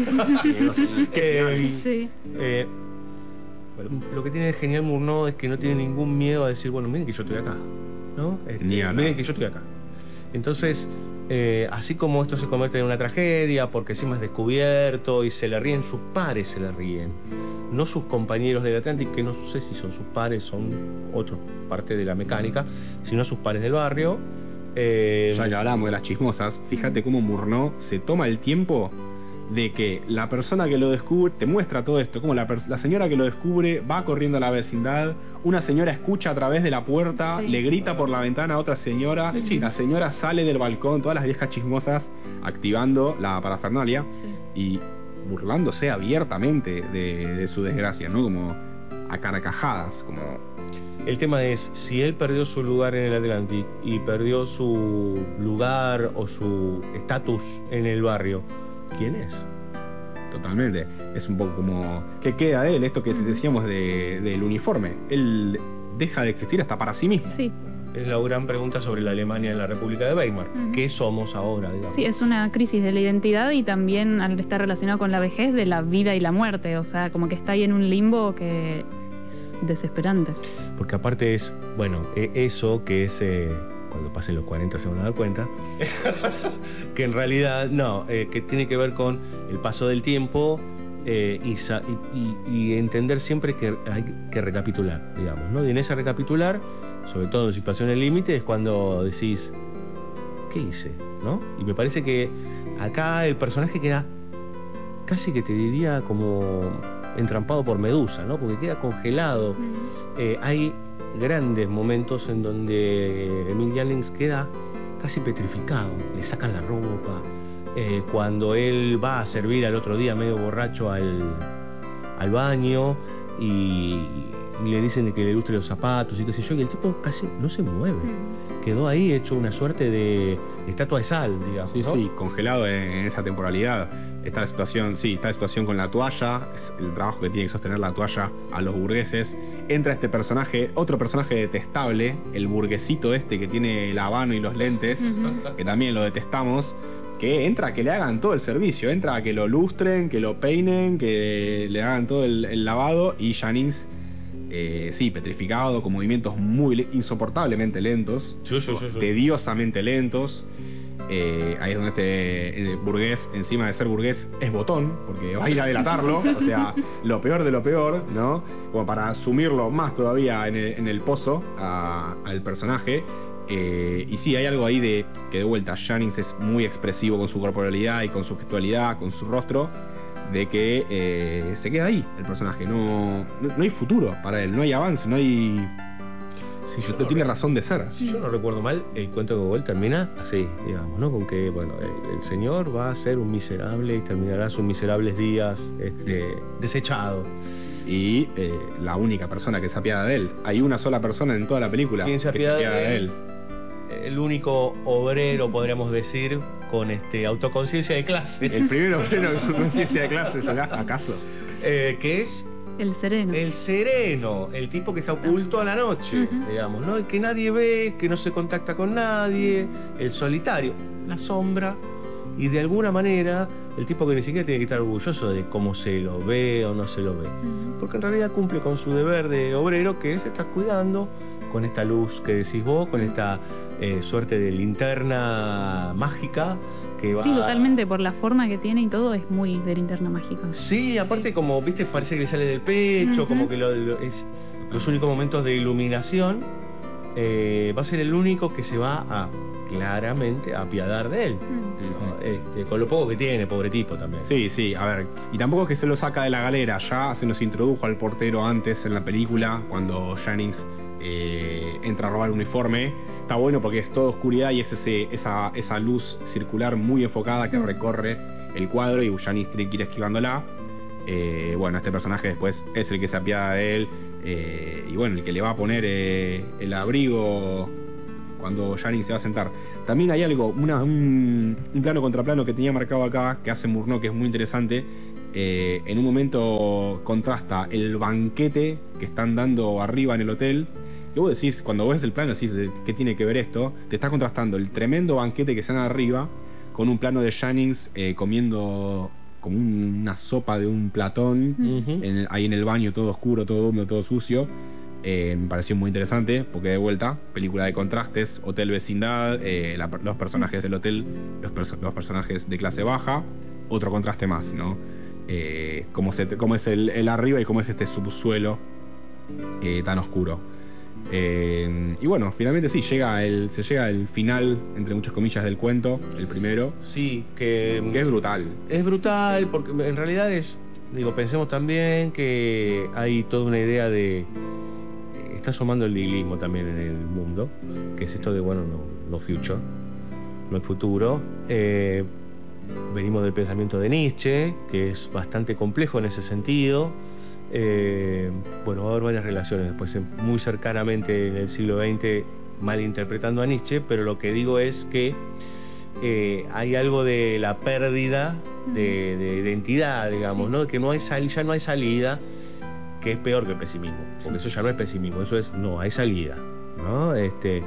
Eh, Sí. eh, bueno, lo que tiene de genial Murnau es que no tiene ningún miedo a decir, bueno, miren que yo estoy acá, ¿no? Este, Ni hablar. miren que yo estoy acá. Entonces, eh, así como esto se convierte en una tragedia, porque encima es descubierto y se le ríen, sus pares se le ríen. No sus compañeros del Atlantic, que no sé si son sus pares, son otra parte de la mecánica, sino sus pares del barrio. Eh, Ya que hablamos de las chismosas, fíjate cómo Murnau se toma el tiempo de que la persona que lo descubre, te muestra todo esto, como la, pers- la señora que lo descubre va corriendo a la vecindad, una señora escucha a través de la puerta, Sí. le grita por la ventana a otra señora, Sí. la señora sale del balcón, todas las viejas chismosas activando la parafernalia Sí. y burlándose abiertamente de, de su desgracia, ¿no? Como a carcajadas, como... El tema es, si él perdió su lugar en el Atlantic y perdió su lugar o su estatus en el barrio, ¿quién es? Totalmente. Es un poco como... ¿Qué queda de él? Esto que te decíamos de- del uniforme. Él deja de existir hasta para sí mismo. Sí. Es la gran pregunta sobre la Alemania en la República de Weimar. Ujú. ¿Qué somos ahora, digamos? Sí, es una crisis de la identidad y también al estar relacionado con la vejez de la vida y la muerte. O sea, como que está ahí en un limbo que es desesperante. Porque aparte es, bueno, e- eso que es, eh, cuando pasen los cuarenta se van a dar cuenta, que en realidad no, eh, que tiene que ver con el paso del tiempo eh, y, sa- y- y- y entender siempre que hay que recapitular, digamos, ¿no? Y en ese recapitular, sobre todo en situaciones límite, es cuando decís, ¿qué hice? ¿No? Y me parece que acá el personaje queda casi que te diría como entrampado por Medusa, ¿no? Porque queda congelado. Eh, hay grandes momentos en donde Emil Jannings queda casi petrificado, le sacan la ropa. Eh, cuando él va a servir al otro día medio borracho al, al baño y, y le dicen de que le lustre los zapatos y qué sé yo, y el tipo casi no se mueve. Quedó ahí hecho una suerte de estatua de sal, digamos. Sí, ¿no? sí, congelado en, en esa temporalidad. Está la situación, sí, está la situación con la toalla, es el trabajo que tiene que sostener la toalla a los burgueses. Entra este personaje, otro personaje detestable, el burguesito este que tiene el habano y los lentes, que también lo detestamos, que entra a que le hagan todo el servicio, entra a que lo lustren, que lo peinen, que le hagan todo el, el lavado, y Jannings, eh, sí, petrificado, con movimientos muy le- insoportablemente lentos, Sí, sí, sí, sí. tediosamente lentos. Eh, ahí es donde este eh, burgués, encima de ser burgués, es botón, porque va a ir a delatarlo. O sea, lo peor de lo peor, ¿no? Como para sumirlo más todavía en el, en el pozo a- al personaje. Eh, y sí, hay algo ahí de que de vuelta Jannings es muy expresivo con su corporalidad y con su gestualidad, con su rostro, de que eh, se queda ahí el personaje. No, no, no hay futuro para él, no hay avance, no hay. Si yo No no tiene re- razón de ser. Si yo no recuerdo mal, el cuento de Gogol termina así, digamos, ¿no? Con que, bueno, el, el señor va a ser un miserable y terminará sus miserables días este, desechado. Y eh, la única persona que se apiada de él. Hay una sola persona en toda la película ¿Quién se que se apiada apiada de de él? él. El único obrero, podríamos decir, con este, autoconciencia de clase, El primero obrero con conciencia de clase, ¿será acaso? eh, que es El sereno. el sereno, el tipo que está oculto a la noche, Ujú. digamos, ¿no? El que nadie ve, que no se contacta con nadie, el solitario, la sombra, y de alguna manera el tipo que ni siquiera tiene que estar orgulloso de cómo se lo ve o no se lo ve, Ujú. porque en realidad cumple con su deber de obrero, que es estar cuidando con esta luz que decís vos, con esta eh, suerte de linterna mágica que va... Sí, totalmente, por la forma que tiene y todo, es muy de linterna mágica. Sí, aparte Sí. como, viste, parece que le sale del pecho, Ujú. como que lo- lo- es los únicos momentos de iluminación. Eh, va a ser el único que se va a, claramente, a apiadar de él. ¿no? Este, con lo poco que tiene, pobre tipo también. Sí, sí, a ver. Y tampoco es que se lo saca de la galera. Ya se nos introdujo al portero antes en la película, cuando Jannings eh, entra a robar el uniforme. Está bueno porque es toda oscuridad y es ese, esa, esa luz circular muy enfocada que recorre el cuadro y Janice tiene que ir esquivándola. Eh, bueno, este personaje después es el que se apiada de él eh, y bueno, el que le va a poner eh, el abrigo cuando Janice se va a sentar. También hay algo, una, un, un plano contra plano que tenía marcado acá que hace Murnau que es muy interesante. Eh, en un momento contrasta el banquete que están dando arriba en el hotel. Que vos decís, cuando vos ves el plano, decís, ¿qué tiene que ver esto? Te está contrastando el tremendo banquete que se dan arriba con un plano de Janice eh, comiendo como un, una sopa de un platón, uh-huh. en, ahí en el baño, todo oscuro, todo húmedo, todo sucio. Eh, me pareció muy interesante, porque de vuelta, película de contrastes, hotel vecindad, eh, la, los personajes del hotel, los, perso los personajes de clase baja, otro contraste más, ¿no? Eh, cómo, se, cómo es el, el arriba y cómo es este subsuelo eh, tan oscuro. Eh, y bueno, finalmente sí, llega el, se llega al final, entre muchas comillas, del cuento, el primero. Sí, que, que es brutal. Es brutal, porque en realidad es, digo, pensemos también que hay toda una idea de... Está asomando el nihilismo también en el mundo, que es esto de, bueno, no, no future, no hay futuro. Eh, venimos del pensamiento de Nietzsche, que es bastante complejo en ese sentido. Eh, bueno, va a haber varias relaciones después, muy cercanamente en el siglo veinte, malinterpretando a Nietzsche, pero lo que digo es que eh, hay algo de la pérdida de, de identidad, digamos, sí. ¿no? Que no hay sal, ya no hay salida, que es peor que el pesimismo, porque eso ya no es pesimismo, eso es, no, hay salida, ¿no? Este,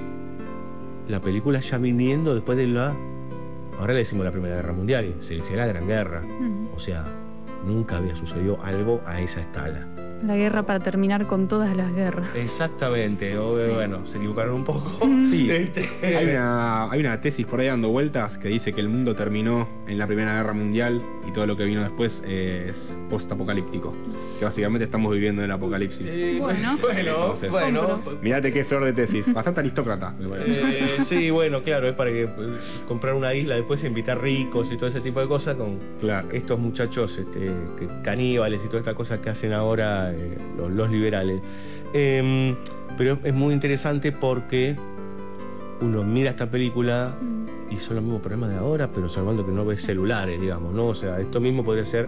la película ya viniendo después de la, ahora le decimos la Primera Guerra Mundial, se decía la Gran Guerra, uh-huh. o sea, nunca había sucedido algo a esa escala. La guerra para terminar con todas las guerras. Exactamente, o, sí. bueno, se equivocaron un poco. Sí, este... hay, una, hay una tesis por ahí dando vueltas que dice que el mundo terminó en la Primera Guerra Mundial y todo lo que vino después es post-apocalíptico. Que básicamente estamos viviendo en el apocalipsis. Eh, bueno, bueno, Entonces, bueno. Mirate qué flor de tesis, bastante aristócrata, me parece. Eh, sí, bueno, claro, es para que comprar una isla, después invitar ricos y todo ese tipo de cosas con claro. estos muchachos este, que, caníbales y todas estas cosas que hacen ahora eh, los, los liberales. Eh, pero es muy interesante porque uno mira esta película y son los mismos problemas de ahora, pero salvando que no ves celulares, digamos, ¿no? O sea, esto mismo podría ser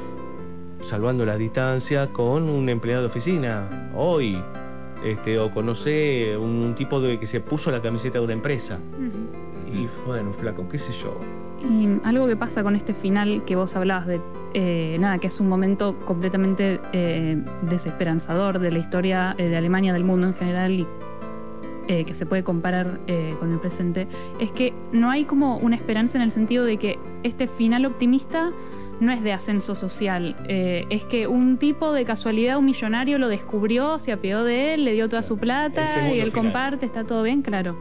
salvando las distancias con un empleado de oficina hoy, este, o con, no sé, un, un tipo de, que se puso la camiseta de una empresa. Uh-huh. Y bueno, flaco, qué sé yo. Y algo que pasa con este final que vos hablabas de, eh, nada, que es un momento completamente eh, desesperanzador de la historia eh, de Alemania, del mundo en general, y eh, que se puede comparar eh, con el presente, es que no hay como una esperanza en el sentido de que este final optimista no es de ascenso social, eh, es que un tipo de casualidad, un millonario lo descubrió, se apiadó de él, le dio toda su plata y él final. comparte, está todo bien, claro.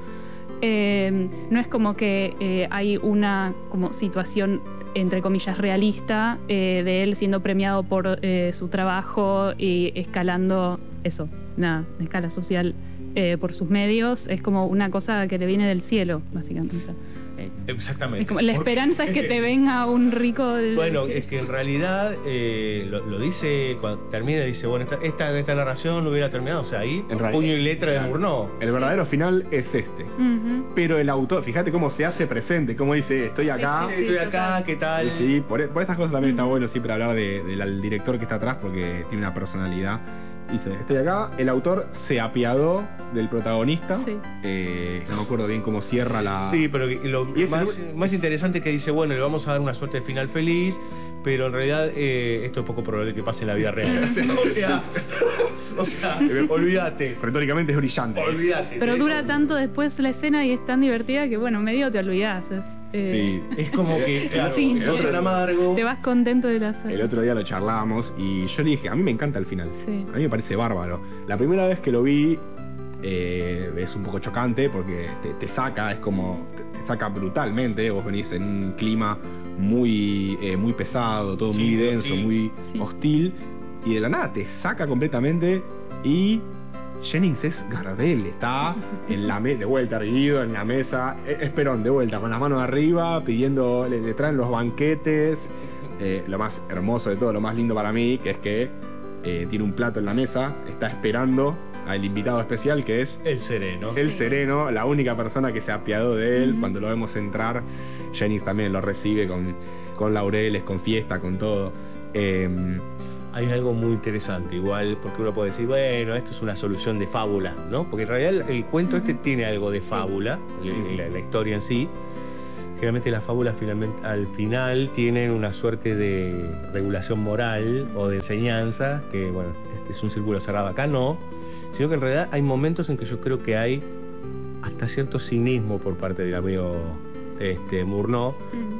Eh, no es como que eh, hay una como situación, entre comillas, realista eh, de él siendo premiado por eh, su trabajo y escalando eso, nada, escala social eh, por sus medios. Es como una cosa que le viene del cielo, básicamente. Exactamente. Es como, la esperanza Porque, es que te venga un rico del Bueno, cielo. Es que en realidad eh, lo, lo dice, cuando termina dice, bueno, esta, esta, esta narración no hubiera terminado, o sea, ahí, en puño y letra de Murnau. El sí. verdadero final es este. Uh-huh. Pero el autor, fíjate cómo se hace presente, cómo dice, estoy acá. Sí, sí, estoy acá, total. ¿Qué tal? Sí, sí por, por estas cosas también uh-huh. está bueno siempre hablar de, de la, del director que está atrás, porque tiene una personalidad. Dice, estoy acá, el autor se apiadó del protagonista. Sí. Eh, no me acuerdo bien cómo cierra la... Sí, pero lo más, el... más interesante es que dice, bueno, le vamos a dar una suerte de final feliz, pero en realidad eh, esto es poco probable que pase en la vida real. o sea, o sea olvídate. Retóricamente es brillante. Olvídate. Pero dura tanto después la escena y es tan divertida que, bueno, medio te olvidás. Es, eh... sí. Es como que, claro, sí, el otro era amargo. Te vas contento de la sala. El otro día lo charlábamos y yo le dije, a mí me encanta el final. Sí. A mí me parece bárbaro. La primera vez que lo vi eh, es un poco chocante porque te, te saca, es como, te, te saca brutalmente. Vos venís en un clima muy, eh, muy pesado, todo sí, muy denso, hostil. muy sí. hostil, y de la nada te saca completamente y Jennings es Gardel, está en la me- de vuelta erguido en la mesa, Esperón de vuelta con las manos arriba, pidiendo, le, le traen los banquetes, eh, lo más hermoso de todo, lo más lindo para mí, que es que eh, tiene un plato en la mesa, está esperando al invitado especial, que es El Sereno. el Sí. Sereno, la única persona que se apiadó de él. Cuando lo vemos entrar, Jennings también lo recibe con, con laureles, con fiesta, con todo. Eh, Hay algo muy interesante, igual, porque uno puede decir, bueno, esto es una solución de fábula, ¿no? Porque en realidad el, el cuento este tiene algo de fábula, la, la- la historia en sí. Generalmente las fábulas finalmente, al final tienen una suerte de regulación moral o de enseñanza, que bueno, este es un círculo cerrado. Acá no, sino que en realidad hay momentos en que yo creo que hay hasta cierto cinismo por parte del amigo este, Murnau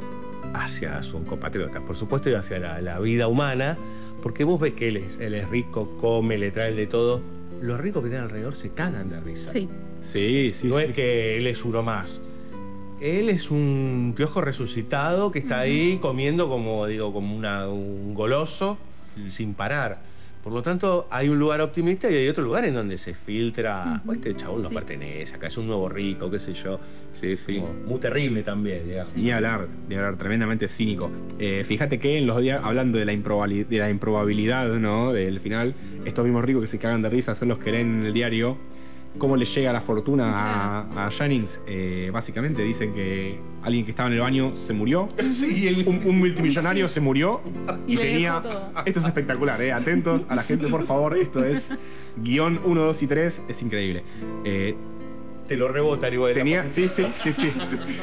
hacia su compatriota, por supuesto, y hacia la, la vida humana, porque vos ves que él es, él es rico, come, le trae de todo. Los ricos que tienen alrededor se cagan de risa. Sí. sí, sí, no sí. es que él es uno más. Él es un piojo resucitado que está ahí comiendo como, digo, como una- un goloso sin parar. Por lo tanto, hay un lugar optimista y hay otro lugar en donde se filtra, "Oh, este chabón no Sí. pertenece, acá es un nuevo rico, qué sé yo". Sí, sí. Como muy terrible también, digamos. Ni hablar, ni hablar, tremendamente cínico. Eh, fíjate que en los días, hablando de la, improbali- de la improbabilidad, ¿no? Del final, estos mismos ricos que se cagan de risa son los que leen en el diario cómo le llega la fortuna a, a Jennings. Eh, básicamente dicen que alguien que estaba en el baño se murió. Sí, el- Un, un multimillonario se murió y Y le tenía. dejó todo. Esto es espectacular, ¿eh? Atentos a la gente, por favor. Esto es guión uno, dos y tres. Es increíble. Eh, te lo rebotan igual. Tenía, sí, sí, sí, sí.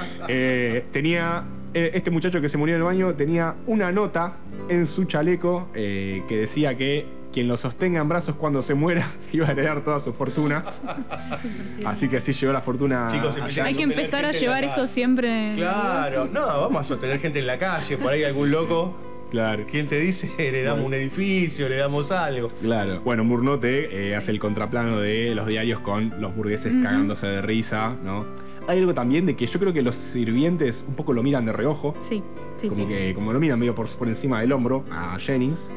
Eh, tenía, eh, este muchacho que se murió en el baño tenía una nota en su chaleco eh, que decía que quien lo sostenga en brazos cuando se muera iba a heredar toda su fortuna. Así que así llegó la fortuna. Chicos, a empiezan Hay que sostener empezar a gente en la llevar eso calle. siempre. Claro, no, vamos a sostener gente en la calle, por ahí algún loco. Claro. ¿Quién te dice? Heredamos un edificio, le damos algo. Claro. Bueno, Murnote eh, hace el contraplano de los diarios con los burgueses cagándose de risa, ¿no? Hay algo también de que yo creo que los sirvientes un poco lo miran de reojo. Sí, sí, como sí. que como lo miran medio por, por encima del hombro a Jennings,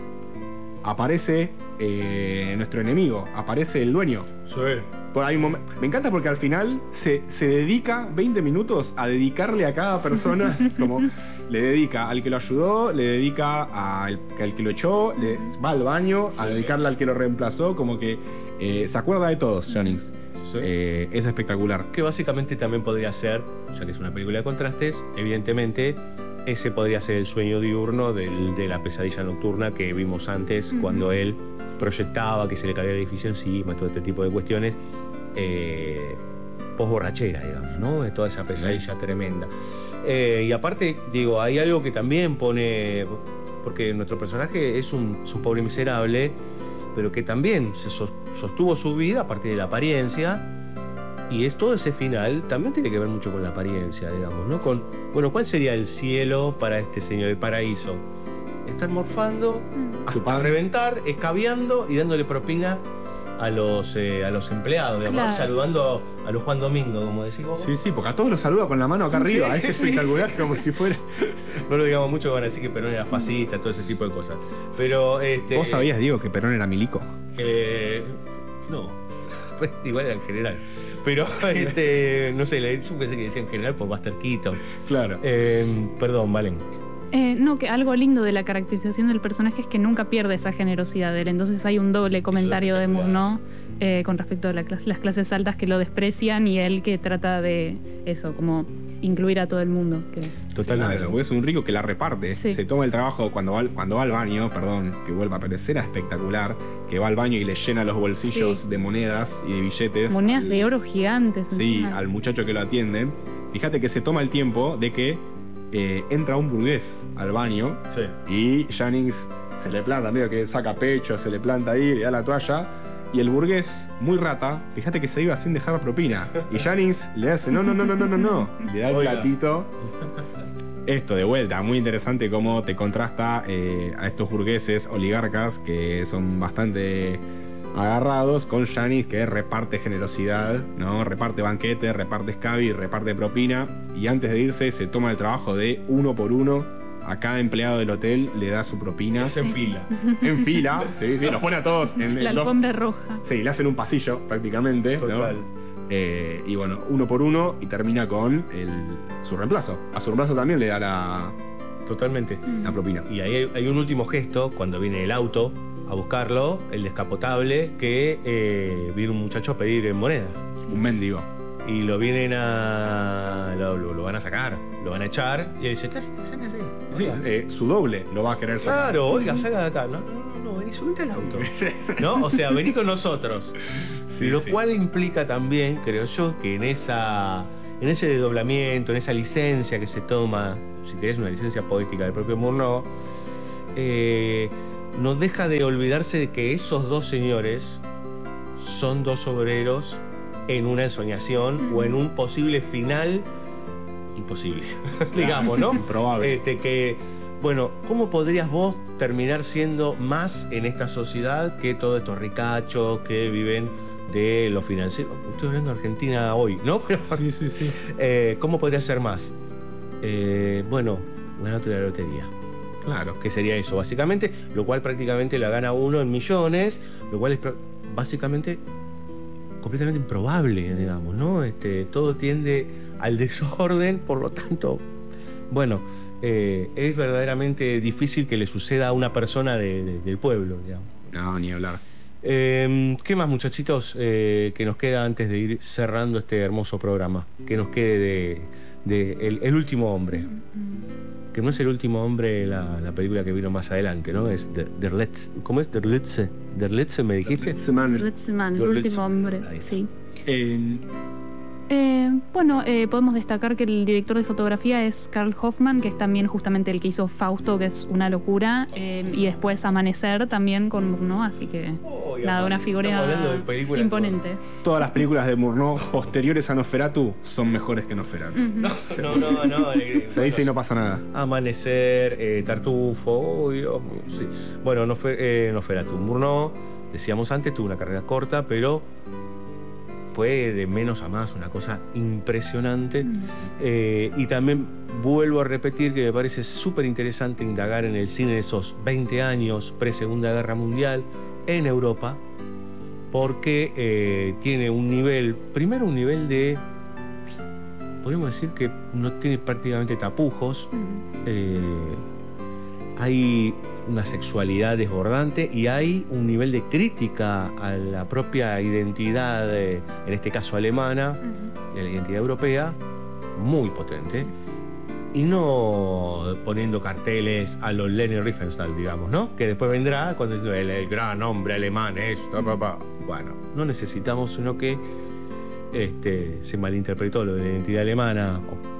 aparece eh, nuestro enemigo, aparece el dueño. Sí. Por ahí un momen- me encanta porque al final se, se dedica veinte minutos a dedicarle a cada persona, como le dedica al que lo ayudó, le dedica al, al que lo echó, le, va al baño a dedicarle al que lo reemplazó, como que eh, se acuerda de todos, Jennings. Sí. Eh, es espectacular. Que básicamente también podría ser, ya que es una película de contrastes, evidentemente ese podría ser el sueño diurno del- de la pesadilla nocturna que vimos antes, cuando él proyectaba que se le caía el edificio encima, todo este tipo de cuestiones, eh, post-borrachera, digamos, ¿no? De toda esa pesadilla tremenda. Eh, y aparte, digo, hay algo que también pone, porque nuestro personaje es un, es un pobre miserable, pero que también se sos- sostuvo su vida a partir de la apariencia. Y es todo ese final también tiene que ver mucho con la apariencia, digamos, ¿no? Con, bueno, ¿cuál sería el cielo para este señor, el paraíso? Estar morfando, hasta Chupando. reventar, escabeando y dándole propina a los, eh, a los empleados, digamos, Claro. saludando a los Juan Domingo, como decís vos. Sí, sí, porque a todos los saluda con la mano acá Sí, arriba. Es sí, espectacular, sí, como sí. si fuera. No lo digamos mucho, van a decir que Perón era fascista, todo ese tipo de cosas. Pero, este... ¿Vos sabías, Diego, que Perón era milico? Eh, no, fue igual era en general. Pero, este, no sé, le- yo pensé que decía en general por Buster Keaton. Claro. Eh, perdón, Valen. Eh, no, que algo lindo de la caracterización del personaje es que nunca pierde esa generosidad de él. Entonces hay un doble comentario de espectacular. Murnau eh, con respecto a la clase- las clases altas que lo desprecian y él que trata de eso, como incluir a todo el mundo. Que es, Totalmente. Claro, porque es un rico que la reparte. Sí. Se toma el trabajo cuando va, al- cuando va al baño, perdón, que vuelva a aparecer, era espectacular, que va al baño y le llena los bolsillos Sí. de monedas y de billetes. monedas al- de oro gigantes. Sí, encima. al muchacho que lo atiende. Fíjate que se toma el tiempo de que eh, entra un burgués al baño Sí. y Jennings se le planta, medio que saca pecho, se le planta ahí, le da la toalla. Y el burgués, muy rata, fíjate que se iba sin dejar propina. Y Jennings le hace, no, no, no, no, no, no, no. Le da el Oiga. platito. Esto, de vuelta, muy interesante cómo te contrasta eh, a estos burgueses oligarcas que son bastante agarrados con Jennings, que reparte generosidad, ¿no? Reparte banquete, reparte escabi, reparte propina. Y antes de irse se toma el trabajo de uno por uno. A cada empleado del hotel le da su propina. Se en fila. En fila, sí, sí, los pone a todos en, en La dos- alfombra roja. Sí, le hacen un pasillo prácticamente. ¿no? Total. Eh, y bueno, uno por uno y termina con el, su reemplazo. A su reemplazo también le da la, Totalmente. la propina. Y ahí hay, hay un último gesto cuando viene el auto a buscarlo, el descapotable, que eh, viene un muchacho a pedir monedas. Sí. Un mendigo. Y lo vienen a... Lo, lo- lo van a sacar, lo van a echar. Y él dice, ¿qué hace? ¿Qué hace? ¿Qué hace? Sí, eh, su doble lo va a querer sacar. Claro, oiga, salga de acá. No, no, no, no, vení, subite al auto. ¿No? O sea, vení con nosotros. Sí, Lo sí. cual implica también, creo yo, que en esa en ese desdoblamiento, en esa licencia que se toma, si querés una licencia poética del propio Murnau, eh, no deja de olvidarse de que esos dos señores son dos obreros en una ensoñación o en un posible final imposible, digamos, ¿no? Improbable. Este, que, bueno, ¿cómo podrías vos terminar siendo más en esta sociedad que todos estos ricachos que viven de lo financiero? Estoy hablando de Argentina hoy, ¿no? Pero, Sí, sí, sí. eh, ¿cómo podría ser más? Eh, bueno, ganarte la lotería. Claro. Que sería eso, básicamente, lo cual prácticamente la gana uno en millones, lo cual es pr- básicamente completamente improbable, digamos, ¿no? Este, todo tiende al desorden, por lo tanto, bueno, eh, es verdaderamente difícil que le suceda a una persona de- de- del pueblo, digamos. No, ni hablar. Eh, ¿Qué más, muchachitos, eh, que nos queda antes de ir cerrando este hermoso programa? Que nos quede de, de el, el último hombre. Que no es el último hombre la, la película que vino más adelante, ¿no? Es Der, Der Letz- ¿Cómo es? Der Letzte. Der Letzte, ¿me dijiste? Letzman, el Letzman. último hombre. Ahí está. Sí. Eh, Eh, bueno, eh, podemos destacar que el director de fotografía es Karl Hoffman, que es también justamente el que hizo Fausto, que es una locura, eh, y después Amanecer también con Murnau, así que Oh, y nada, una aparte, estamos hablando de figura películas imponente. todas las películas de Murnau posteriores a Nosferatu son mejores que Nosferatu. Ujú. No, no, no. eh, Se dice y no pasa nada. Amanecer, eh, Tartufo, uy, Dios mío, sí. Bueno, no fue, eh, Nosferatu. Murnau, decíamos antes, tuvo una carrera corta, pero fue de menos a más, una cosa impresionante. Eh, y también vuelvo a repetir que me parece súper interesante indagar en el cine de esos veinte años pre-Segunda Guerra Mundial en Europa, porque eh, tiene un nivel, primero un nivel de, podríamos decir que no tiene prácticamente tapujos, Ujú. eh, hay una sexualidad desbordante y hay un nivel de crítica a la propia identidad, eh, en este caso alemana, Ujú. y a la identidad europea, muy potente. Y no poniendo carteles a los Leni Riefenstahl, digamos, ¿no? Que después vendrá cuando dice, el, el gran hombre alemán, esto, papá. Bueno, no necesitamos, sino que este, se malinterpretó lo de la identidad alemana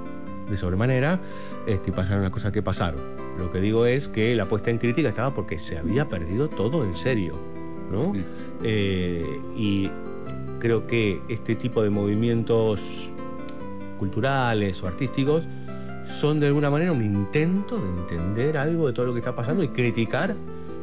o de sobremanera, este, y pasaron las cosas que pasaron. Lo que digo es que la puesta en crítica estaba porque se había perdido todo en serio, ¿no? Mm. Eh, y creo que este tipo de movimientos culturales o artísticos son de alguna manera un intento de entender algo de todo lo que está pasando y criticar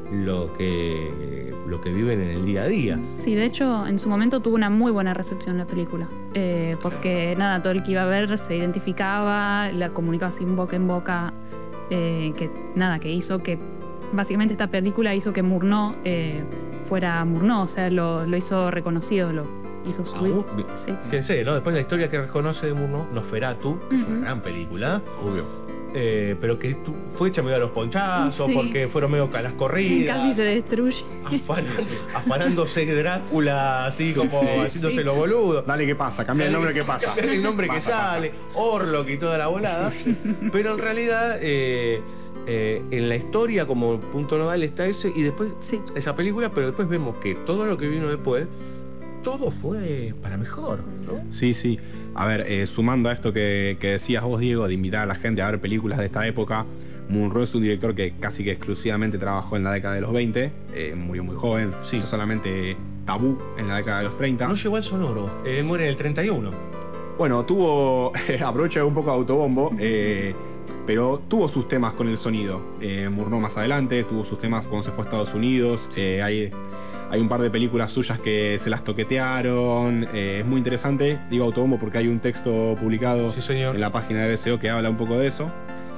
lo que, lo que viven en el día a día. Sí, de hecho, en su momento tuvo una muy buena recepción la película. Eh, porque nada, todo el que iba a ver se identificaba, la comunicaba sin boca en boca. eh, que nada, que hizo que. Básicamente esta película hizo que Murnau eh, fuera Murnau, o sea, lo, lo hizo reconocido, lo hizo subir. Aún, Sí. fíjense, ¿no? Después la historia que reconoce de Murnau, Nosferatu, que es una Ujú. gran película, Obvio. eh, pero que tu- fue hecha medio a los ponchazos, Sí. porque fueron medio a las corridas. Casi se destruye. afan- afanándose de Drácula, así Sí, como sí, haciéndose sí. los boludos. Dale, ¿qué pasa? Cambia el nombre, ¿qué pasa? Cambiar el nombre que Pasa, pasa. sale, Orlok y toda la volada. Pero en realidad, eh, eh, en la historia como punto nodal está ese, y después Sí. esa película, pero después vemos que todo lo que vino después, todo fue para mejor, ¿no? Sí, sí. A ver, eh, sumando a esto que, que decías vos, Diego, de invitar a la gente a ver películas de esta época, Murnau es un director que casi que exclusivamente trabajó en la década de los veinte, eh, murió muy joven, Sí. hizo solamente Tabú en la década de los treinta. No llegó al sonoro, él muere en el treinta y uno. Bueno, tuvo, aprovecho un poco de autobombo, eh, pero tuvo sus temas con el sonido. Eh, Murnau más adelante, tuvo sus temas cuando se fue a Estados Unidos. Eh, hay, hay un par de películas suyas que se las toquetearon. Eh, es muy interesante, digo autobombo porque hay un texto publicado Sí, señor. en la página de B C O que habla un poco de eso.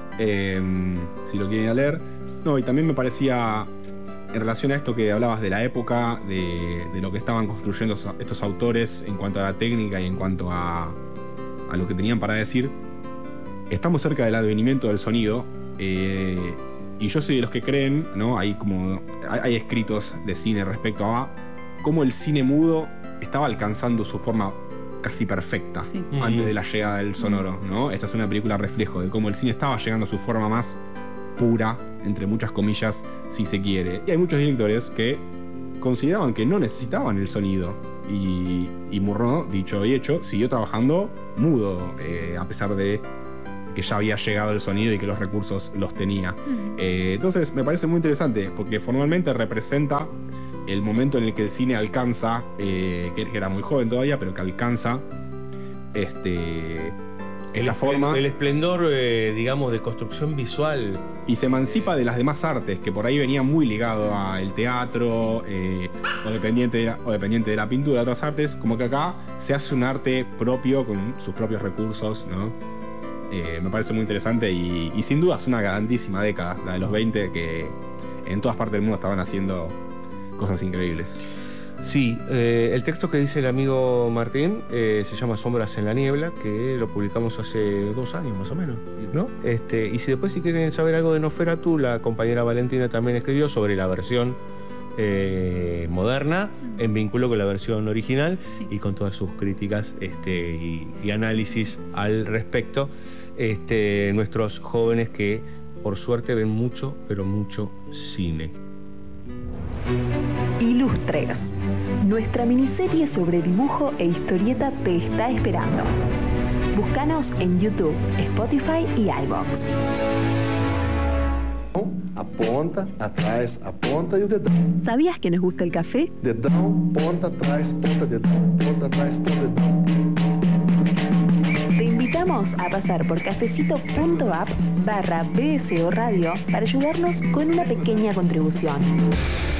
Eh, si lo quieren ir a leer. No, y también me parecía, en relación a esto que hablabas de la época, de, de lo que estaban construyendo estos- estos autores en cuanto a la técnica y en cuanto a, a lo que tenían para decir, estamos cerca del advenimiento del sonido, eh, y yo soy de los que creen, ¿no? Hay como. Hay, hay escritos de cine respecto a cómo el cine mudo estaba alcanzando su forma casi perfecta Sí. antes de la llegada del sonoro, ¿no? Esta es una película reflejo de cómo el cine estaba llegando a su forma más pura, entre muchas comillas, si se quiere. Y hay muchos directores que consideraban que no necesitaban el sonido. Y, y Murnau, dicho y hecho, siguió trabajando mudo, eh, a pesar de que ya había llegado el sonido y que los recursos los tenía. Mm. Eh, entonces me parece muy interesante, porque formalmente representa el momento en el que el cine alcanza, eh, que era muy joven todavía, pero que alcanza este, esta el, forma el esplendor, eh, digamos, de construcción visual. y se emancipa de las demás artes, que por ahí venía muy ligado al teatro, eh, o, dependiente de la, o dependiente de la pintura, de otras artes, como que acá se hace un arte propio con sus propios recursos, ¿no? Eh, me parece muy interesante y, y sin duda es una grandísima década, la de los veinte, que en todas partes del mundo estaban haciendo cosas increíbles. Sí, eh, el texto que dice el amigo Martín eh, se llama Sombras en la Niebla, que lo publicamos hace dos años más o menos, ¿no? Este, y si después si quieren saber algo de Nosferatu, la compañera Valentina también escribió sobre la versión eh, moderna, en vínculo con la versión original, Sí. y con todas sus críticas este, y, y análisis al respecto. Este, nuestros jóvenes que por suerte ven mucho, pero mucho cine. Ilustres. Nuestra miniserie sobre dibujo e historieta te está esperando. Búscanos en YouTube, Spotify y iVoox. Aponta, atrás, aponta e o dedão. ¿Sabías que nos gusta el café? Dedão, ponta, atrás, ponta, dedão. Ponta, atrás, ponta, dedão. Te invitamos a pasar por cafecito.app barra BSO Radio para ayudarnos con una pequeña contribución.